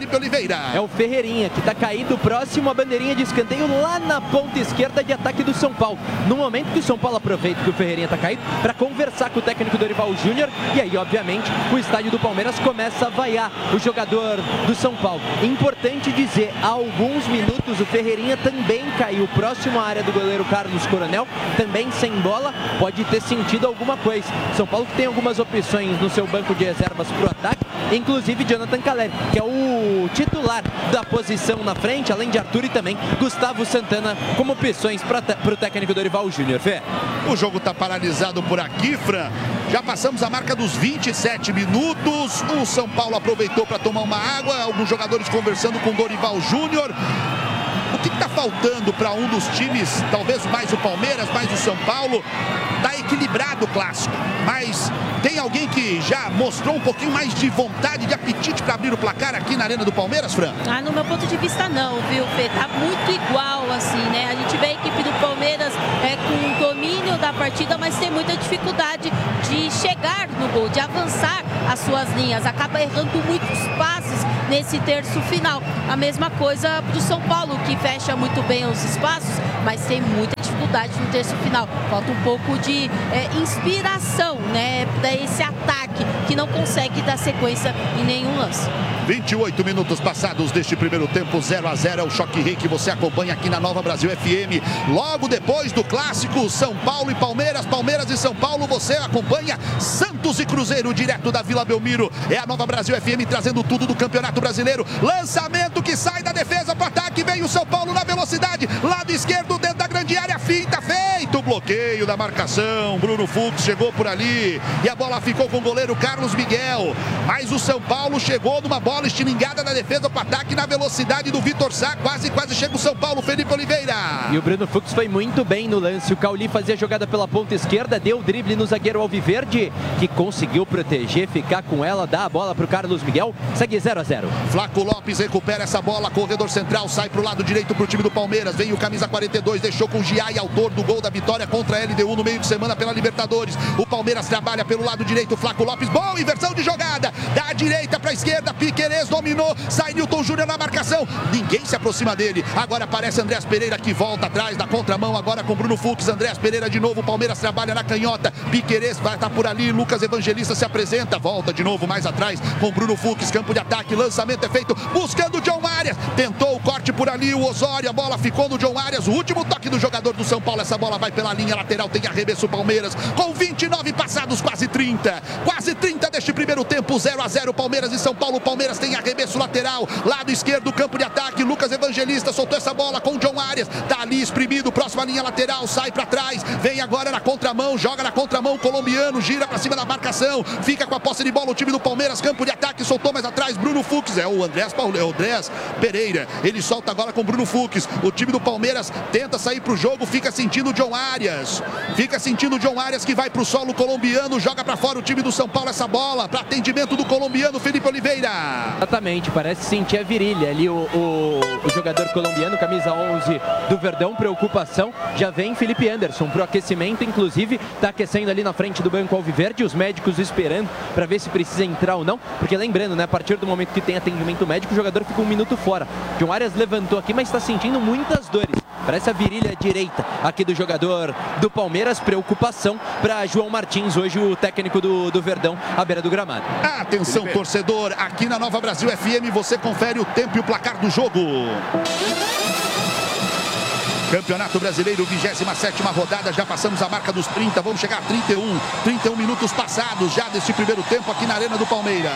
A: Oliveira.
B: É o Ferreirinha que está caído próximo à bandeirinha de escanteio lá na ponta esquerda de ataque do São Paulo. No momento que o São Paulo aproveita que o Ferreirinha está caído para conversar com o técnico Dorival Júnior, e aí obviamente o estádio do Palmeiras começa a vaiar o jogador do São Paulo. Importante dizer, há alguns minutos o Ferreirinha também caiu próximo à área do goleiro Carlos Coronel, também sem bola, pode ter sentido alguma coisa. São Paulo que tem algumas opções no seu banco de reservas para o ataque, inclusive Jonathan Caleri, que é o titular da posição na frente, além de Arthur e também Gustavo Santana como opções para o técnico Dorival Júnior. Fê?
A: O jogo está paralisado por aqui, Fran. Já passamos a marca dos 27 minutos. O São Paulo aproveitou para tomar uma água. Alguns jogadores conversando com Dorival Júnior. O que está faltando para um dos times, talvez mais o Palmeiras, mais o São Paulo? Está equilibrado o clássico, mas tem alguém que já mostrou um pouquinho mais de vontade, de apetite para abrir o placar aqui na Arena do Palmeiras, Fran?
F: No meu ponto de vista não, viu, Fê? Tá muito igual, assim, né? A gente vê a equipe do Palmeiras com o domínio da partida, mas tem muita dificuldade de chegar no gol, de avançar as suas linhas. Acaba errando muitos passes nesse terço final. A mesma coisa do São Paulo, que fecha muito bem os espaços, mas tem muita dificuldade no terço final. Falta um pouco de inspiração, né, para esse ataque que não consegue dar sequência em nenhum lance.
A: 28 minutos passados deste primeiro tempo, 0-0 é o Choque Rei que você acompanha aqui na Nova Brasil FM. Logo depois do clássico São Paulo e Palmeiras, Palmeiras e São Paulo, você acompanha Santos e Cruzeiro direto da Vila Belmiro. É a Nova Brasil FM trazendo tudo do Campeonato Brasileiro. Lançamento que sai da defesa para o ataque, vem o São Paulo na velocidade, lado esquerdo dentro da grande área, finta, feito o bloqueio da marcação. Bruno Fux chegou por ali e a bola ficou com o goleiro Carlos Miguel. Mas o São Paulo chegou numa bola estilingada na defesa para o ataque na velocidade do Vitor Sá. Quase chega o São Paulo, Felipe Oliveira.
B: E o Bruno Fux foi muito bem no lance. O Cauli fazia a jogada pela ponta esquerda, deu o drible no zagueiro Alviverde, que conseguiu proteger, ficar com ela, dá a bola para o Carlos Miguel. Segue 0-0.
A: Flaco Lopes recupera essa bola, corredor central, sai para o lado direito para o time do Palmeiras. Vem o camisa 42, deixou com o Giai, autor do gol da vitória contra a LDU no meio de semana pela Libertadores. O Palmeiras trabalha pelo lado direito, Flaco Lopes, boa inversão de jogada, da direita para a esquerda, Piquerez dominou, sai Nilton Júnior na marcação, ninguém se aproxima dele. Agora aparece Andréas Pereira que volta atrás da contramão, agora com Bruno Fux. Andréas Pereira de novo, o Palmeiras trabalha na canhota, Piquerez vai estar por ali, Lucas Evangelista se apresenta, volta de novo mais atrás com Bruno Fux, campo de ataque, lançamento é feito, buscando o John Arias, tentou o corte por ali, o Osório, a bola ficou no John Arias, o último toque do jogador do São Paulo, essa bola vai pela linha lateral, tem arremesso Palmeiras, com 29 passados, quase 30 deste primeiro tempo, 0-0 Palmeiras e São Paulo. Palmeiras tem arremesso lateral, lado esquerdo, campo de ataque, Lucas Evangelista soltou essa bola com o John Arias, tá ali exprimido, próxima linha lateral, sai para trás, vem agora na contramão, joga na contramão, colombiano, gira para cima da marcação, fica com a posse de bola o time do Palmeiras, campo de ataque, soltou mais atrás, Bruno Fux, é o Andréas Pereira, ele solta agora com Bruno Fux, o time do Palmeiras tenta sair pro jogo, fica sentindo o John Arias, que vai pro solo colombiano, joga para fora o time do São Paulo, essa bola para atendimento do colombiano Felipe Oliveira.
B: Exatamente, parece sentir a virilha ali o jogador colombiano, camisa 11 do Verdão, preocupação, já vem Felipe Anderson pro aquecimento, inclusive tá aquecendo ali na frente do banco alviverde, os médicos esperando para ver se precisa entrar ou não, porque lembrando, né, a partir do momento que tem atendimento médico, o jogador fica um minuto fora. John Arias levantou aqui, mas está sentindo muitas dores, parece a virilha direita aqui do jogador do Palmeiras, preocupação para João Martins, hoje o técnico do Verdão, à beira do gramado.
A: Atenção, torcedor, aqui na Nova Brasil FM você confere o tempo e o placar do jogo. Campeonato Brasileiro, 27ª rodada, já passamos a marca dos 30, vamos chegar a 31 minutos passados já deste primeiro tempo aqui na Arena do Palmeiras.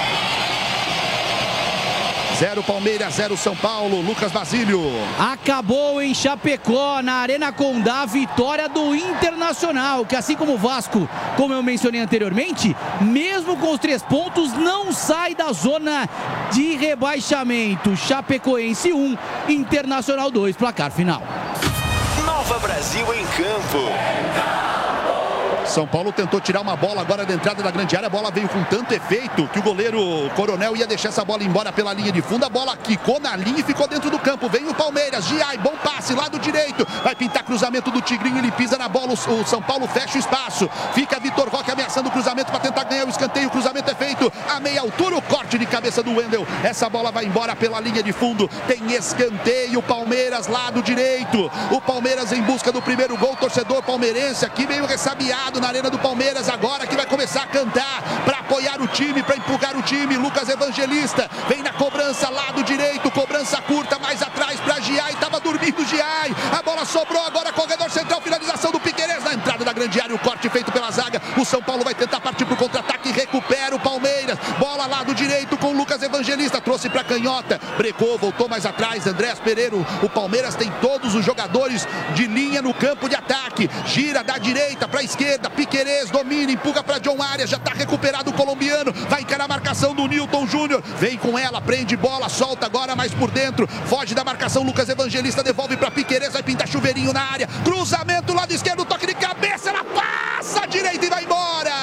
A: 0 Palmeiras, 0 São Paulo, Lucas Basílio.
D: Acabou em Chapecó, na Arena Condá, vitória do Internacional, que assim como o Vasco, como eu mencionei anteriormente, mesmo com os 3 pontos, não sai da zona de rebaixamento. Chapecoense 1, Internacional 2, placar final.
E: Nova Brasil em campo.
A: São Paulo tentou tirar uma bola agora da entrada da grande área. A bola veio com tanto efeito que o goleiro Coronel ia deixar essa bola embora pela linha de fundo. A bola quicou na linha e ficou dentro do campo. Vem o Palmeiras. Giai, bom passe, lado direito. Vai pintar cruzamento do Tigrinho. Ele pisa na bola. O São Paulo fecha o espaço. Fica Vitor Roque ameaçando o cruzamento para tentar ganhar o escanteio. O cruzamento é feito a meia altura. O corte de cabeça do Wendel. Essa bola vai embora pela linha de fundo. Tem escanteio. Palmeiras, lado direito. O Palmeiras em busca do primeiro gol. Torcedor palmeirense aqui meio ressabiado na arena do Palmeiras. Agora que vai começar a cantar para apoiar o time, para empurrar o time. Lucas Evangelista vem na cobrança, lado direito. Cobrança curta, mais atrás para Giai. Tava dormindo Giai. A bola sobrou agora. Corredor central. Finalização do Piquerez na entrada da grande área. O corte feito pela zaga. O São Paulo vai tentar partir para o contra-ataque. Recupera o Palmeiras. Bola lado direito com o Lucas Evangelista. Trouxe para canhota. Brecou, voltou mais atrás. Andrés Pereira. O Palmeiras tem todos os jogadores de linha no campo de ataque. Gira da direita para a esquerda. Piquerez domina, empurra para John Arias. Já está recuperado o colombiano. Vai encarar a marcação do Newton Júnior. Vem com ela, prende bola, solta agora mais por dentro. Foge da marcação. Lucas Evangelista devolve para Piquerez. Vai pintar chuveirinho na área. Cruzamento lado esquerdo. Toque de cabeça. Ela passa a direita e vai embora.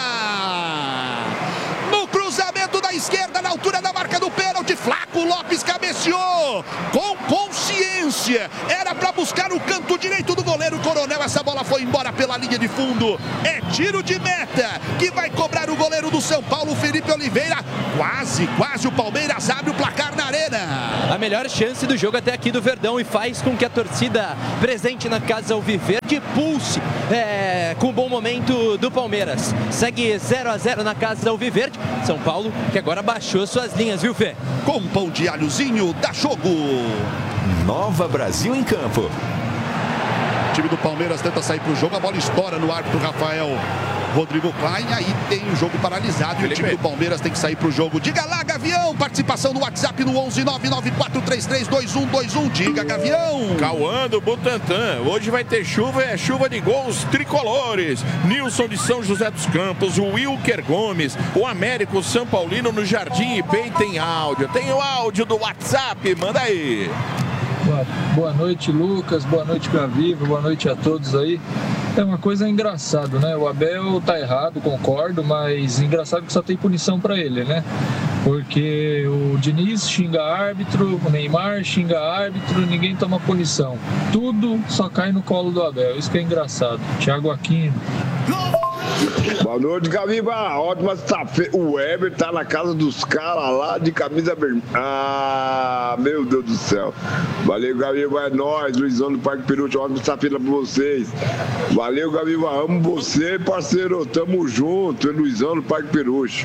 A: No cruzamento da esquerda, na altura da marca do pênalti. Flaco Lopes cabeceou com consciência. Era para buscar o canto direito do goleiro Coronel. Essa bola foi embora pela linha de fundo. É tiro de meta que vai cobrar o goleiro do São Paulo, Felipe Oliveira. Quase o Palmeiras abre o placar na arena.
B: A melhor chance do jogo até aqui do Verdão e faz com que a torcida presente na casa alviverde pulse com o bom momento do Palmeiras. Segue 0-0 na casa alviverde. São Paulo que agora baixou suas linhas, viu, Fê?
A: Com pão de alhozinho, dá jogo.
E: Nova Brasil em campo.
A: O time do Palmeiras tenta sair para o jogo. A bola estoura no árbitro Rafael Rodrigo Klein. Aí tem o jogo paralisado e o time do Palmeiras tem que sair para o jogo. Diga lá, Gavião. Participação no WhatsApp no 11994332121. Diga, Gavião.
G: Cauã do Butantã. Hoje vai ter chuva, é chuva de gols tricolores. Nilson de São José dos Campos, o Wilker Gomes, o Américo São Paulino no Jardim IP tem áudio. Tem o áudio do WhatsApp, manda aí.
H: Boa noite, Lucas. Boa noite, Gaviva. Boa noite a todos aí. É uma coisa engraçada, né? O Abel tá errado, concordo, mas engraçado que só tem punição para ele, né? Porque o Diniz xinga árbitro, o Neymar xinga árbitro, ninguém toma punição. Tudo só cai no colo do Abel. Isso que é engraçado. Thiago Aquino.
I: Boa noite, Gaviva. Ótima sexta-feira. O Weber tá na casa dos caras lá de camisa vermelha. Ah, meu Deus do céu. Valeu, Gaviva. É nóis. Luizão do Parque Peruche. Ótima sexta-feira pra vocês. Valeu, Gaviva. Amo você, parceiro. Tamo junto. É Luizão do Parque Peruche.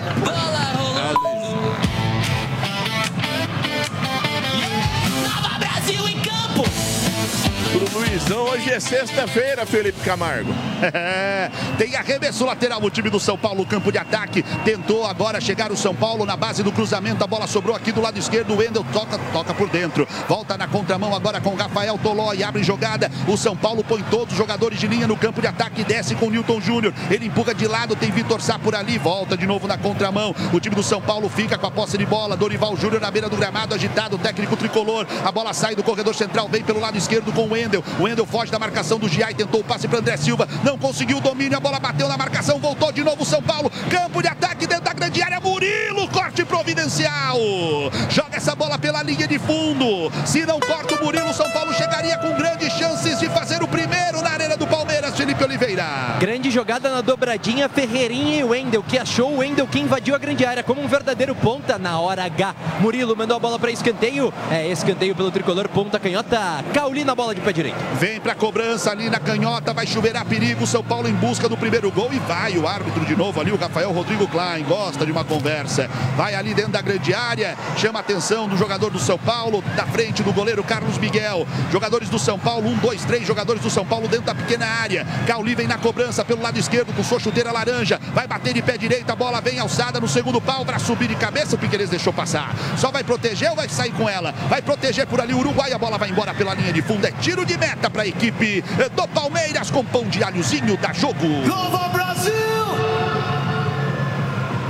D: Nova Brasil em campo.
G: Pro Luizão, hoje é sexta-feira, Felipe Camargo.
A: Tem arremesso lateral o time do São Paulo, campo de ataque. Tentou agora chegar o São Paulo na base do cruzamento. A bola sobrou aqui do lado esquerdo. O Wendel toca por dentro. Volta na contramão agora com o Rafael Tolói. Abre jogada. O São Paulo põe todos os jogadores de linha no campo de ataque. Desce com o Newton Júnior. Ele empurra de lado. Tem Vitor Sá por ali. Volta de novo na contramão. O time do São Paulo fica com a posse de bola. Dorival Júnior na beira do gramado. Agitado. O técnico tricolor. A bola sai do corredor central. Vem pelo lado esquerdo com o Wendel. O Wendel foge da marcação do Giai. Tentou o passe para André Silva. Não conseguiu o domínio. A bola bateu na marcação. Voltou de novo o São Paulo. Campo de ataque dentro da grande área. Murilo. Corte providencial. Joga essa bola pela linha de fundo. Se não corta o Murilo, o São Paulo chegaria com grandes chances de fazer o primeiro na arena do Palmeiras. Felipe Oliveira.
B: Grande jogada na dobradinha. Ferreirinha e Wendel, que achou o Wendel que invadiu a grande área como um verdadeiro ponta na hora H. Murilo mandou a bola para escanteio. É escanteio pelo tricolor, ponta canhota. Cauli na bola de pé direito.
A: Vem pra cobrança ali na canhota. Vai chuveirar perigo. São Paulo em busca do primeiro gol. E vai o árbitro de novo ali, o Rafael Rodrigo Klein. Gosta de uma conversa. Vai ali dentro da grande área. Chama a atenção do jogador do São Paulo. Da frente do goleiro Carlos Miguel. Jogadores do São Paulo. 1, 2, 3 jogadores do São Paulo dentro da pequena área. Cauli vem na cobrança pelo lado esquerdo com sua chuteira laranja. Vai bater de pé direito. A bola vem alçada no segundo pau para subir de cabeça. O Piquerez deixou passar. Só vai proteger ou vai sair com ela? Vai proteger por ali o Uruguai. A bola vai embora pela linha de fundo. É tiro de meta para a equipe do Palmeiras com pão de alhozinho da jogo.
E: Nova Brasil!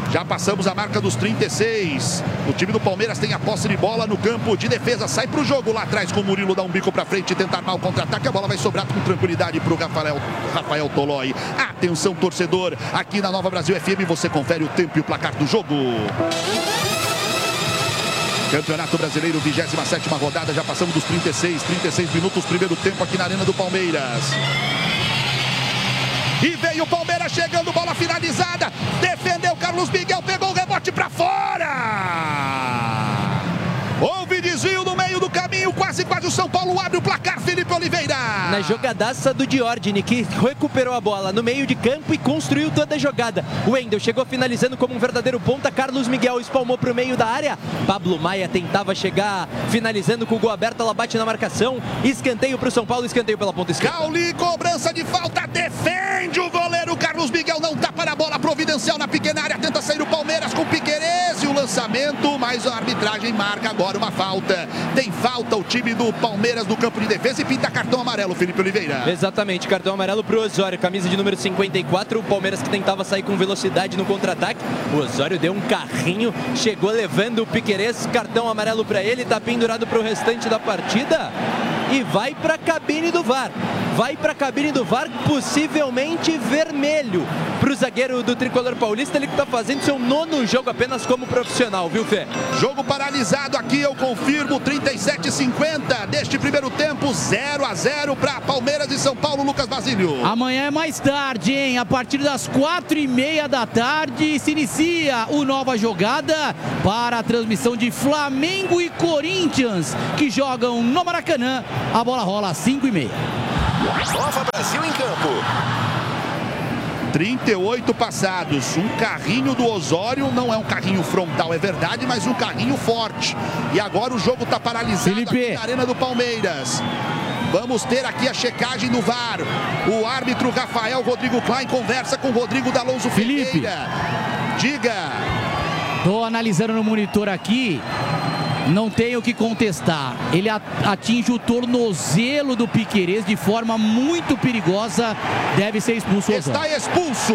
A: Já passamos a marca dos 36. O time do Palmeiras tem a posse de bola no campo de defesa. Sai pro jogo lá atrás com o Murilo, dá um bico pra frente e tenta armar o contra-ataque. A bola vai sobrar com tranquilidade pro Rafael Tolói. Atenção, torcedor. Aqui na Nova Brasil FM você confere o tempo e o placar do jogo. Campeonato Brasileiro, 27ª rodada. Já passamos dos 36 minutos. Primeiro tempo aqui na Arena do Palmeiras. E veio o Palmeiras chegando, bola finalizada. Defendeu Carlos Miguel, pegou o rebote pra fora. Houve desvio no meio do caminho, quase o São Paulo abre o placar, Felipe Oliveira.
B: Na jogadaça do Diordini, que recuperou a bola no meio de campo e construiu toda a jogada. O Wendel chegou finalizando como um verdadeiro ponta, Carlos Miguel espalmou para o meio da área. Pablo Maia tentava chegar, finalizando com o gol aberto, ela bate na marcação. Escanteio para o São Paulo, escanteio pela ponta esquerda.
A: Cauli, cobrança de falta, defende o goleiro Carlos Miguel, não tapa na bola, providencial na pequena área, tenta sair o Palmeiras com o Piquerez e o lançamento, mas a arbitragem marca agora uma falta. Tem falta o time do Palmeiras no campo de defesa e pinta cartão amarelo, Felipe Oliveira.
B: Exatamente, cartão amarelo pro Osório, camisa de número 54, o Palmeiras que tentava sair com velocidade no contra-ataque. O Osório deu um carrinho, chegou levando o Piquerez, cartão amarelo para ele, tá pendurado pro restante da partida e vai pra cabine do VAR. Vai para a cabine do VAR, possivelmente vermelho para o zagueiro do Tricolor Paulista, ele que está fazendo seu 9º jogo apenas como profissional, viu, Fê?
A: Jogo paralisado aqui, eu confirmo, 37:50 deste primeiro tempo, 0-0 para Palmeiras e São Paulo, Lucas Basílio.
D: Amanhã é mais tarde, hein? A partir das 4:30 da tarde se inicia o Nova Jogada para a transmissão de Flamengo e Corinthians, que jogam no Maracanã. A bola rola às 5:30.
E: Nova Brasil em campo.
A: 38 passados, um carrinho do Osório, não é um carrinho frontal, é verdade, mas um carrinho forte. E agora o jogo está paralisado aqui na Arena do Palmeiras. Vamos ter aqui a checagem do VAR. O árbitro Rafael Rodrigo Klein conversa com o Rodrigo D'Alonso Ferreira. Diga.
D: Tô analisando no monitor aqui. Não tenho o que contestar. Ele atinge o tornozelo do Piquerez de forma muito perigosa. Deve ser expulso o Osório.
A: Está expulso.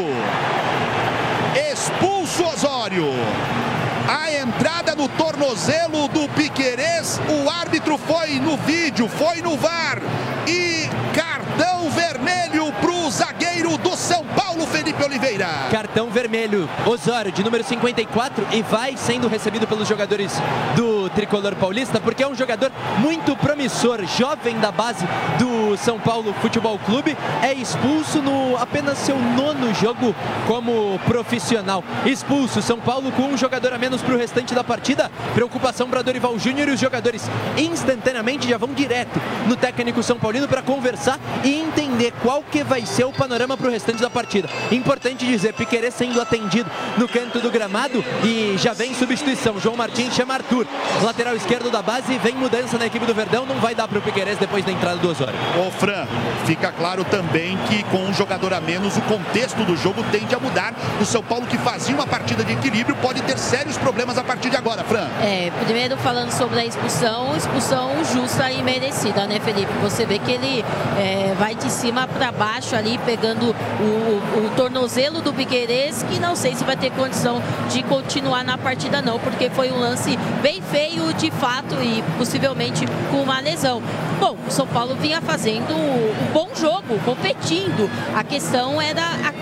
A: Expulso Osório. A entrada no tornozelo do Piquerez. O árbitro foi no vídeo, foi no VAR. E cartão vermelho para o zagueiro do São Paulo, Felipe Oliveira.
B: Cartão vermelho, Osório, de número 54, e vai sendo recebido pelos jogadores do Tricolor Paulista, porque é um jogador muito promissor, jovem da base do São Paulo Futebol Clube, é expulso no apenas seu 9º jogo como profissional. Expulso, São Paulo com um jogador a menos para o restante da partida. Preocupação para Dorival Júnior, e os jogadores instantaneamente já vão direto no técnico São Paulino para conversar e entender qual que vai ser o panorama para o restante da partida. Importante dizer, Piquerez sendo atendido no canto do gramado e já vem substituição. João Martins chama Arthur, lateral esquerdo da base, vem mudança na equipe do Verdão, não vai dar para o Piquerez depois da entrada do Osório.
A: Ô Fran, fica claro também que com um jogador a menos o contexto do jogo tende a mudar. O São Paulo, que fazia uma partida de equilíbrio, pode ter sérios problemas a partir de agora, Fran.
F: Primeiro falando sobre a expulsão justa e merecida, né, Felipe? Você vê que ele vai de cima para baixo ali, pegando o tornozelo do Piquerez, que não sei se vai ter condição de continuar na partida não, porque foi um lance bem feio de fato e possivelmente com uma lesão. Bom, o São Paulo vinha fazendo um bom jogo, competindo. A questão era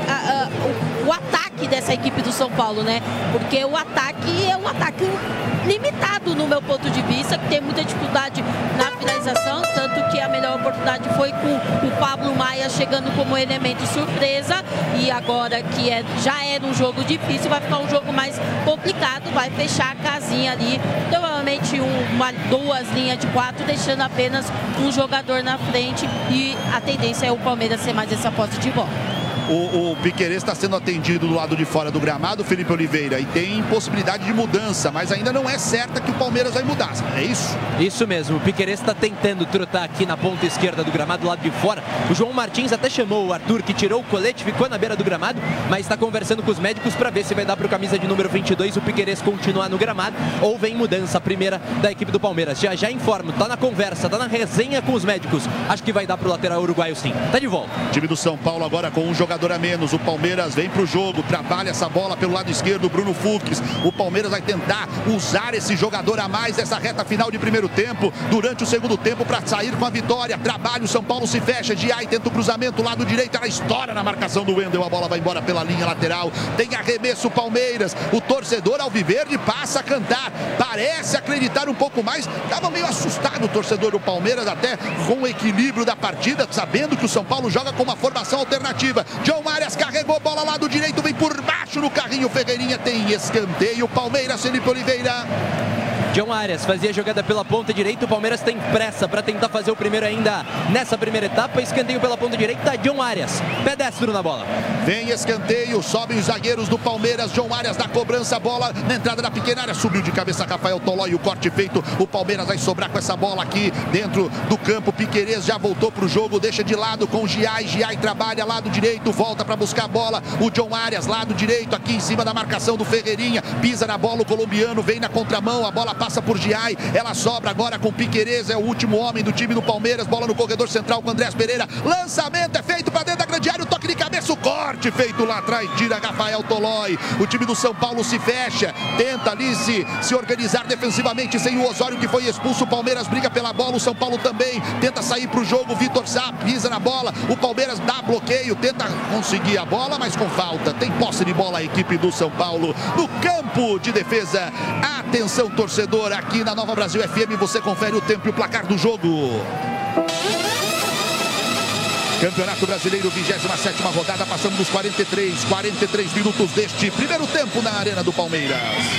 F: o ataque dessa equipe do São Paulo, né? Porque o ataque é um ataque limitado no meu ponto de vista, que tem muita dificuldade na finalização, tanto que a melhor oportunidade foi com o Pablo Maia chegando como elemento surpresa, e agora que já era um jogo difícil, vai ficar um jogo mais complicado, vai fechar a casinha ali, provavelmente duas linhas de 4, deixando apenas um jogador na frente, e a tendência é o Palmeiras ser mais essa posse de bola.
A: O Piquerez está sendo atendido do lado de fora do gramado, Felipe Oliveira, e tem possibilidade de mudança, mas ainda não é certa que o Palmeiras vai mudar, é isso?
B: Isso mesmo, o Piquerez está tentando trotar aqui na ponta esquerda do gramado, do lado de fora. O João Martins até chamou o Arthur, que tirou o colete, ficou na beira do gramado, mas está conversando com os médicos para ver se vai dar para o camisa de número 22 o Piquerez continuar no gramado, ou vem mudança, a primeira da equipe do Palmeiras. Já informo, tá na conversa, tá na resenha com os médicos, acho que vai dar para o lateral uruguaio sim. Tá de volta.
A: Time do São Paulo agora com um jogador jogador a menos. O Palmeiras vem pro jogo, trabalha essa bola pelo lado esquerdo, Bruno Fux. O Palmeiras vai tentar usar esse jogador a mais nessa reta final de primeiro tempo, durante o segundo tempo, para sair com a vitória. Trabalha, o São Paulo se fecha, Giai tenta o cruzamento, lado direito, ela estoura na marcação do Wendel, a bola vai embora pela linha lateral. Tem arremesso Palmeiras, o torcedor alviverde passa a cantar, parece acreditar um pouco mais. Estava meio assustado o torcedor do Palmeiras, até com o equilíbrio da partida, sabendo que o São Paulo joga com uma formação alternativa. John Arias carregou, bola lado direito, vem por baixo no carrinho, Ferreirinha tem escanteio. Palmeiras, Felipe Oliveira.
B: John Arias fazia a jogada pela ponta direita, o Palmeiras tem pressa para tentar fazer o primeiro ainda nessa primeira etapa. Escanteio pela ponta direita, John Arias, pedestro na bola.
A: Vem escanteio, sobem os zagueiros do Palmeiras, John Arias na cobrança, bola na entrada da pequena área, subiu de cabeça Rafael Tolói, o corte feito, o Palmeiras vai sobrar com essa bola aqui dentro do campo. Piquerez já voltou para o jogo, deixa de lado com o Giai, Giai trabalha lado direito, volta para buscar a bola, o John Arias lado direito, aqui em cima da marcação do Ferreirinha, pisa na bola o colombiano, vem na contramão, a bola passa por Giai, ela sobra agora com Piquerez, é o último homem do time do Palmeiras, bola no corredor central com Andrés Pereira, lançamento é feito para dentro da grande área, o toque de cabeça, o corte feito lá atrás, tira Rafael Tolói. O time do São Paulo se fecha, tenta ali se organizar defensivamente sem o Osório, que foi expulso. O Palmeiras briga pela bola, o São Paulo também tenta sair para o jogo, Vitor Sá pisa na bola, o Palmeiras dá bloqueio, tenta conseguir a bola, mas com falta. Tem posse de bola a equipe do São Paulo no campo de defesa. Atenção, torcedor, aqui na Nova Brasil FM você confere o tempo e o placar do jogo. Campeonato Brasileiro, 27ª rodada, passamos dos 43 minutos deste primeiro tempo na Arena do Palmeiras.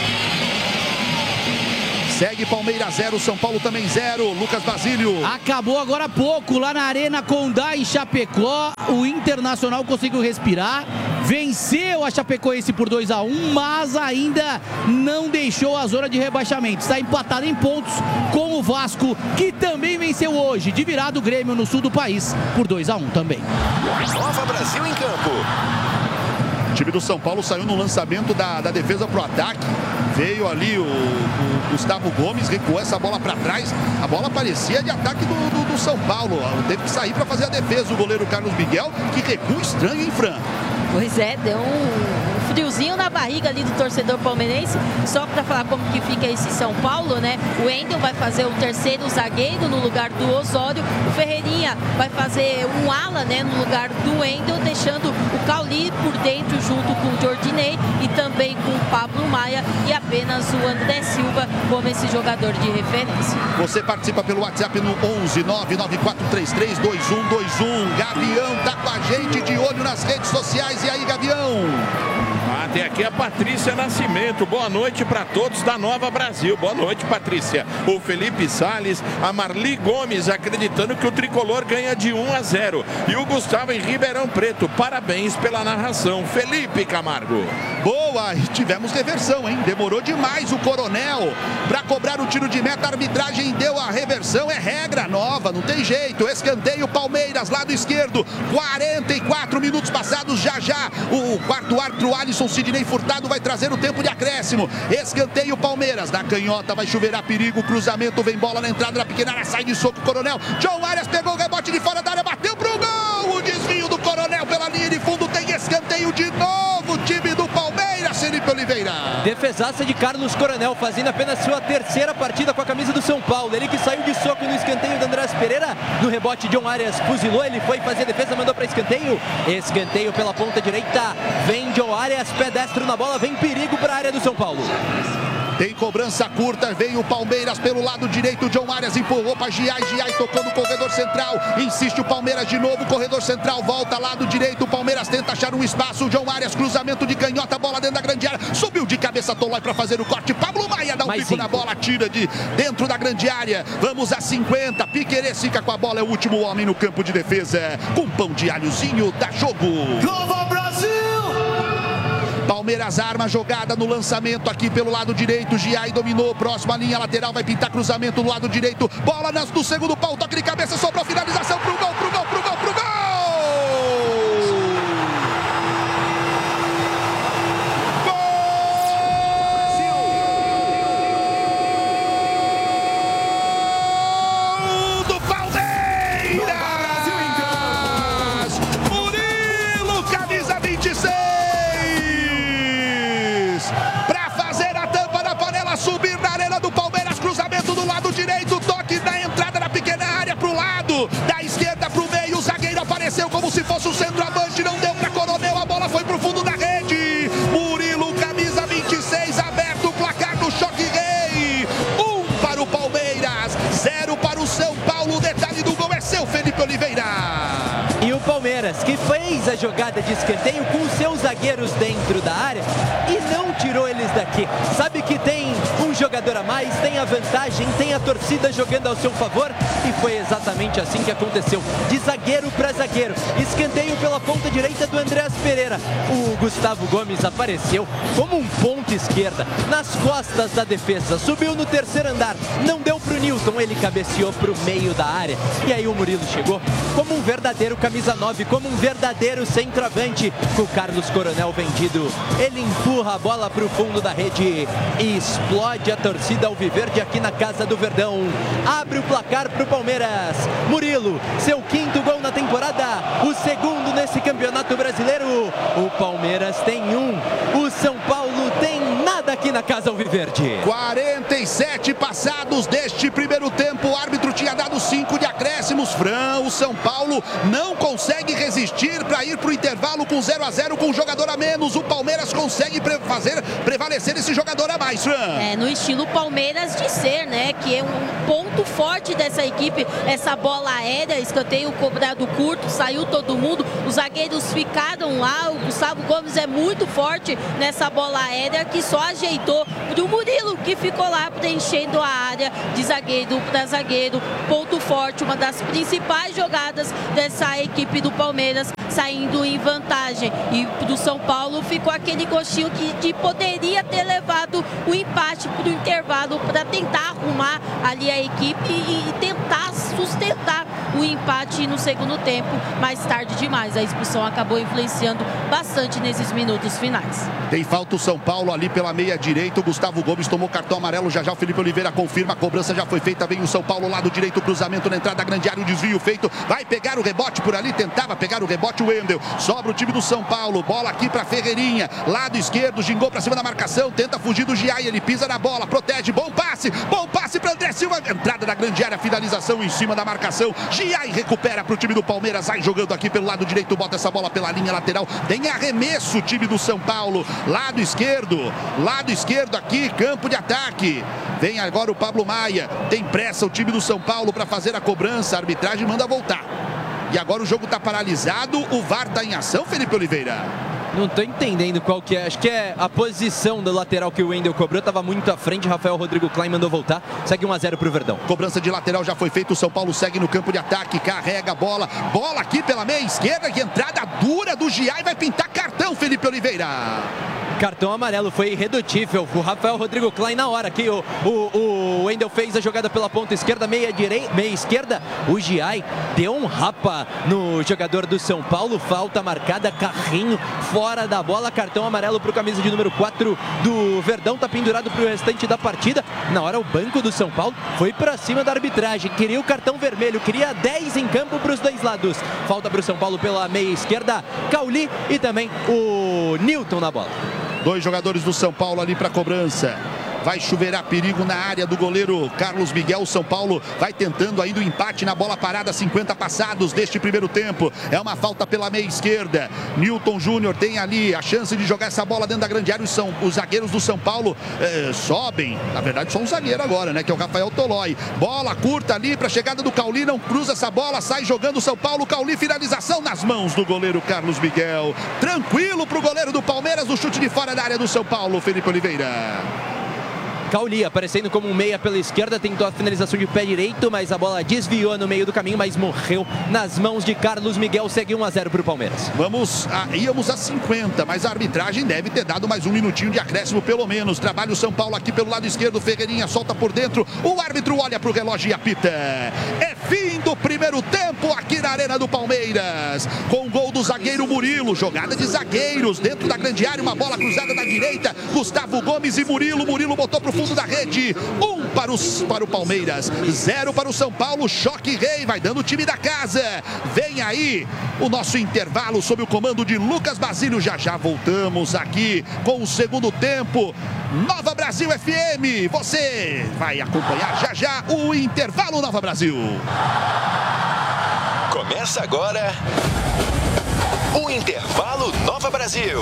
A: Segue Palmeiras 0, São Paulo também 0. Lucas Basílio.
D: Acabou agora há pouco lá na Arena Condá em Chapecó. O Internacional conseguiu respirar. Venceu a Chapecoense por 2-1, mas ainda não deixou a zona de rebaixamento. Está empatado em pontos com o Vasco, que também venceu hoje, de virada o Grêmio no sul do país, por 2-1 também.
E: Nova Brasil em campo.
A: O time do São Paulo saiu no lançamento da defesa para o ataque. Veio ali o Gustavo Gomes, recuou essa bola para trás. A bola parecia de ataque do São Paulo. Teve que sair para fazer a defesa o goleiro Carlos Miguel, que recua estranho, hein, Fran?
F: Pois é, deu um friozinho na barriga ali do torcedor palmeirense. Só para falar como que fica esse São Paulo, né? O Wendel vai fazer o terceiro zagueiro no lugar do Osório. O Ferreirinha vai fazer um ala, né, no lugar do Wendel, deixando o Cauli por dentro junto com o Jordinei e também com o Pablo Maia, e apenas o André Silva como esse jogador de referência.
A: Você participa pelo WhatsApp no 11 99433 2121. Gavião tá com a gente, de olho nas redes sociais. E aí, Gavião?
G: Tem aqui a Patrícia Nascimento. Boa noite para todos da Nova Brasil. Boa noite, Patrícia. O Felipe Salles, a Marli Gomes acreditando que o tricolor ganha de 1-0. E o Gustavo em Ribeirão Preto. Parabéns pela narração, Felipe Camargo.
A: Boa, tivemos reversão, hein? Demorou demais o Coronel para cobrar o tiro de meta. A arbitragem deu a reversão, é regra nova, não tem jeito. Escanteio Palmeiras, lado esquerdo. 44 minutos passados, já o quarto árbitro Alisson Sidney Furtado vai trazer o tempo de acréscimo. Escanteio Palmeiras, na canhota vai chover a perigo, cruzamento, vem bola na entrada da pequena área, sai de soco Coronel. John Arias pegou o rebote de fora da área, bateu pro gol. O desvio do Coronel pela linha de fundo, tem escanteio de novo, time do Palmeiras, Felipe Oliveira.
B: Defesaça de Carlos Coronel, fazendo apenas sua terceira partida com a camisa do São Paulo. Ele que saiu de soco no escanteio do Andrés Pereira, no rebote John Arias fuzilou, ele foi fazer a defesa, mandou para escanteio. Escanteio pela ponta direita, vem John Arias, pedestro na bola, vem perigo para a área do São Paulo.
A: Tem cobrança curta, veio o Palmeiras pelo lado direito, John Arias empurrou para Giai tocou no corredor central, insiste o Palmeiras de novo, corredor central, volta lado direito, o Palmeiras tenta achar um espaço, o John Arias, cruzamento de canhota, bola dentro da grande área, subiu de cabeça Tolói para fazer o corte, Pablo Maia dá um pico na bola, tira de dentro da grande área, vamos a 50, Piquerez fica com a bola, é o último homem no campo de defesa, com pão de alhozinho, dá jogo.
J: Nova Brasil!
A: Palmeiras arma jogada no lançamento aqui pelo lado direito, Giai dominou, próxima linha lateral, vai pintar cruzamento no lado direito, bola no segundo pau, toque de cabeça, sobrou finalização pro gol, pro gol, pro gol, pro gol! Gol do Palmeiras! Murilo, camisa se fosse um centroavante, não deu para Coronel, a bola foi pro fundo da rede. Murilo, camisa 26, aberto o placar do Choque Rei. 1 para o Palmeiras, 0 para o São Paulo. O detalhe do gol é seu, Felipe Oliveira.
B: E o Palmeiras, que fez a jogada de escanteio com seus zagueiros dentro da área e não tirou eles daqui. Sabe que tem um jogador a mais, tem a vantagem, tem a torcida jogando ao seu favor, e foi exatamente assim que aconteceu. De zagueiro para zagueiro, escanteio pela ponta direita do Andréas Pereira. O Gustavo Gomes apareceu como um ponta esquerda nas costas da defesa, subiu no terceiro andar, não deu pro Nilton, ele cabeceou pro meio da área, e aí o Murilo chegou como um verdadeiro camisa 9, como um verdadeiro centroavante. Com o Carlos Coronel vendido, ele empurra a bola para o fundo da rede e explode a torcida alviverde aqui na Casa do Verdão. Abre o placar para o Palmeiras. Murilo, seu 5º gol na temporada, o 2º nesse Campeonato Brasileiro. O Palmeiras tem 1, o São Paulo tem nada aqui na Casa Alviverde.
A: 47 passados deste primeiro tempo, o árbitro tinha dado 5 de acréscimos. Fran, o São Paulo não consegue resistir para ir para o intervalo com 0-0 com um jogador a menos. O Palmeiras consegue fazer prevalecer esse jogador a mais, Fran.
F: No estilo Palmeiras de ser, né? Que é um ponto forte dessa equipe, essa bola aérea, escanteio cobrado curto, saiu todo mundo, os zagueiros ficaram lá, o Gustavo Gomes é muito forte nessa bola aérea, que só ajeitou o Murilo, que ficou lá preenchendo a área de zagueiro para zagueiro, ponto forte, uma das principais jogadas dessa equipe do Palmeiras, saindo em vantagem. E do São Paulo ficou aquele gostinho que poderia ter levado o empate para o intervalo para tentar arrumar ali a equipe e tentar sustentar o empate no segundo tempo. Mais tarde demais, a expulsão acabou influenciando bastante nesses minutos finais.
A: Tem falta o São Paulo ali pela meia direita. O Gustavo Gomes tomou cartão amarelo. Já o Felipe Oliveira confirma. A cobrança já foi feita. Vem o São Paulo lado direito. Cruzamento na entrada da grande área. O desvio feito. Vai pegar o rebote por ali. Tentava pegar o rebote o Wendel. Sobra o time do São Paulo. Bola aqui para Ferreirinha. Lado esquerdo. Gingou para cima da marcação. Tenta fugir do Giai. Ele pisa na bola. Protege. Bom passe. Bom passe para André Silva. Entrada da grande área. Finalização em cima da marcação. Giai recupera para o time do Palmeiras. Vai jogando aqui pelo lado direito. Bota essa bola pela linha lateral. Tem arremesso o time do São Paulo. Lado esquerdo aqui, campo de ataque. Vem agora o Pablo Maia. Tem pressa o time do São Paulo para fazer a cobrança. A arbitragem manda voltar. E agora o jogo está paralisado. O VAR está em ação, Felipe Oliveira.
B: Não tô entendendo qual que é. Acho que é a posição do lateral que o Wendel cobrou. Tava muito à frente. Rafael Rodrigo Klein mandou voltar. Segue 1-0 pro Verdão.
A: Cobrança de lateral já foi feita. O São Paulo segue no campo de ataque. Carrega a bola. Bola aqui pela meia esquerda. E entrada dura do Giai. Vai pintar cartão, Felipe Oliveira.
B: Cartão amarelo, foi irredutível. O Rafael Rodrigo Klein na hora que o Wendel fez a jogada pela ponta esquerda, meia esquerda. O Giai deu um rapa no jogador do São Paulo. Falta marcada, carrinho fora da bola. Cartão amarelo para o camisa de número 4 do Verdão. Tá pendurado para o restante da partida. Na hora o banco do São Paulo foi para cima da arbitragem. Queria o cartão vermelho, queria 10 em campo para os dois lados. Falta para o São Paulo pela meia esquerda, Cauli e também o Nilton na bola.
A: 2 jogadores do São Paulo ali para cobrança. Vai chuveirar perigo na área do goleiro Carlos Miguel. O São Paulo vai tentando ainda o empate na bola parada. 50 passados deste primeiro tempo. É uma falta pela meia esquerda. Nilton Júnior tem ali a chance de jogar essa bola dentro da grande área. Os zagueiros do São Paulo sobem. Na verdade, só um zagueiro agora, né? Que é o Rafael Tolói. Bola curta ali para a chegada do Cauli. Não cruza essa bola. Sai jogando o São Paulo. Cauli, finalização nas mãos do goleiro Carlos Miguel. Tranquilo para o goleiro do Palmeiras. O chute de fora da área do São Paulo, Felipe Oliveira.
B: Cauli aparecendo como um meia pela esquerda, tentou a finalização de pé direito, mas a bola desviou no meio do caminho, mas morreu nas mãos de Carlos Miguel. Segue 1-0 para o Palmeiras.
A: Íamos a 50, mas a arbitragem deve ter dado mais um minutinho de acréscimo pelo menos. Trabalha o São Paulo aqui pelo lado esquerdo, Ferreirinha solta por dentro, o árbitro olha para o relógio e apita. É fim do primeiro tempo aqui na Arena do Palmeiras, com o gol do zagueiro Murilo, jogada de zagueiros dentro da grande área, uma bola cruzada da direita, Gustavo Gomes e Murilo botou para o fundo da rede. 1 para o Palmeiras, 0 para o São Paulo. Choque Rei, vai dando o time da casa. Vem aí o nosso intervalo sob o comando de Lucas Basílio. Já voltamos aqui com o segundo tempo. Nova Brasil FM, você vai acompanhar já o intervalo. Nova Brasil.
E: Começa agora O Intervalo Nova Brasil.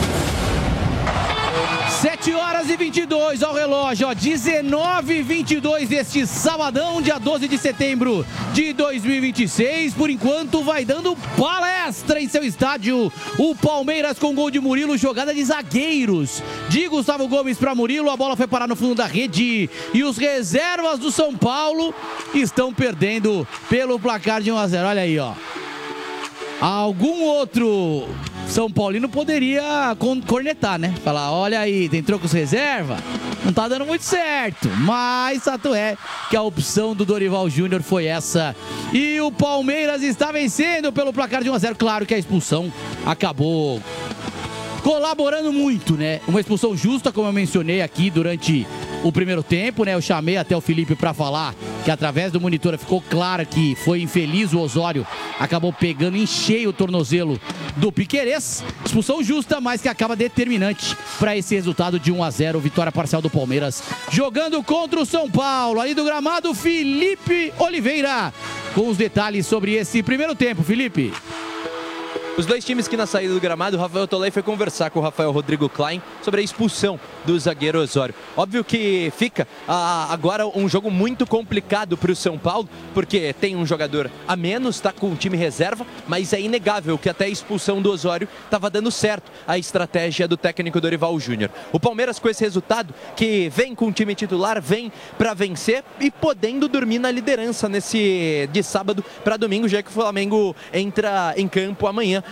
D: 7h22 ao relógio, 19h22 deste sabadão, dia 12 de setembro de 2026. Por enquanto vai dando palestra em seu estádio o Palmeiras com gol de Murilo, jogada de zagueiros de Gustavo Gomes para Murilo, a bola foi parar no fundo da rede e os reservas do São Paulo estão perdendo pelo placar de 1-0. Olha aí, ó. Algum outro São Paulino poderia cornetar, né? Falar, olha aí, entrou com os reserva, não tá dando muito certo. Mas fato é que a opção do Dorival Júnior foi essa. E o Palmeiras está vencendo pelo placar de 1-0. Claro que a expulsão acabou colaborando muito, né? Uma expulsão justa, como eu mencionei aqui durante o primeiro tempo, né? Eu chamei até o Felipe para falar que através do monitor ficou claro que foi infeliz o Osório, acabou pegando em cheio o tornozelo do Piquerez. Expulsão justa, mas que acaba determinante para esse resultado de 1-0, vitória parcial do Palmeiras, jogando contra o São Paulo. Ali do gramado, Felipe Oliveira, com os detalhes sobre esse primeiro tempo. Felipe.
B: Os dois times que na saída do gramado, o Rafael Tolei foi conversar com o Rafael Rodrigo Klein sobre a expulsão do zagueiro Osório. Óbvio que fica agora um jogo muito complicado para o São Paulo, porque tem um jogador a menos, está com o time reserva, mas é inegável que até a expulsão do Osório estava dando certo a estratégia do técnico Dorival Júnior. O Palmeiras, com esse resultado, que vem com o time titular, vem para vencer e podendo dormir na liderança de sábado para domingo, já que o Flamengo entra em campo amanhã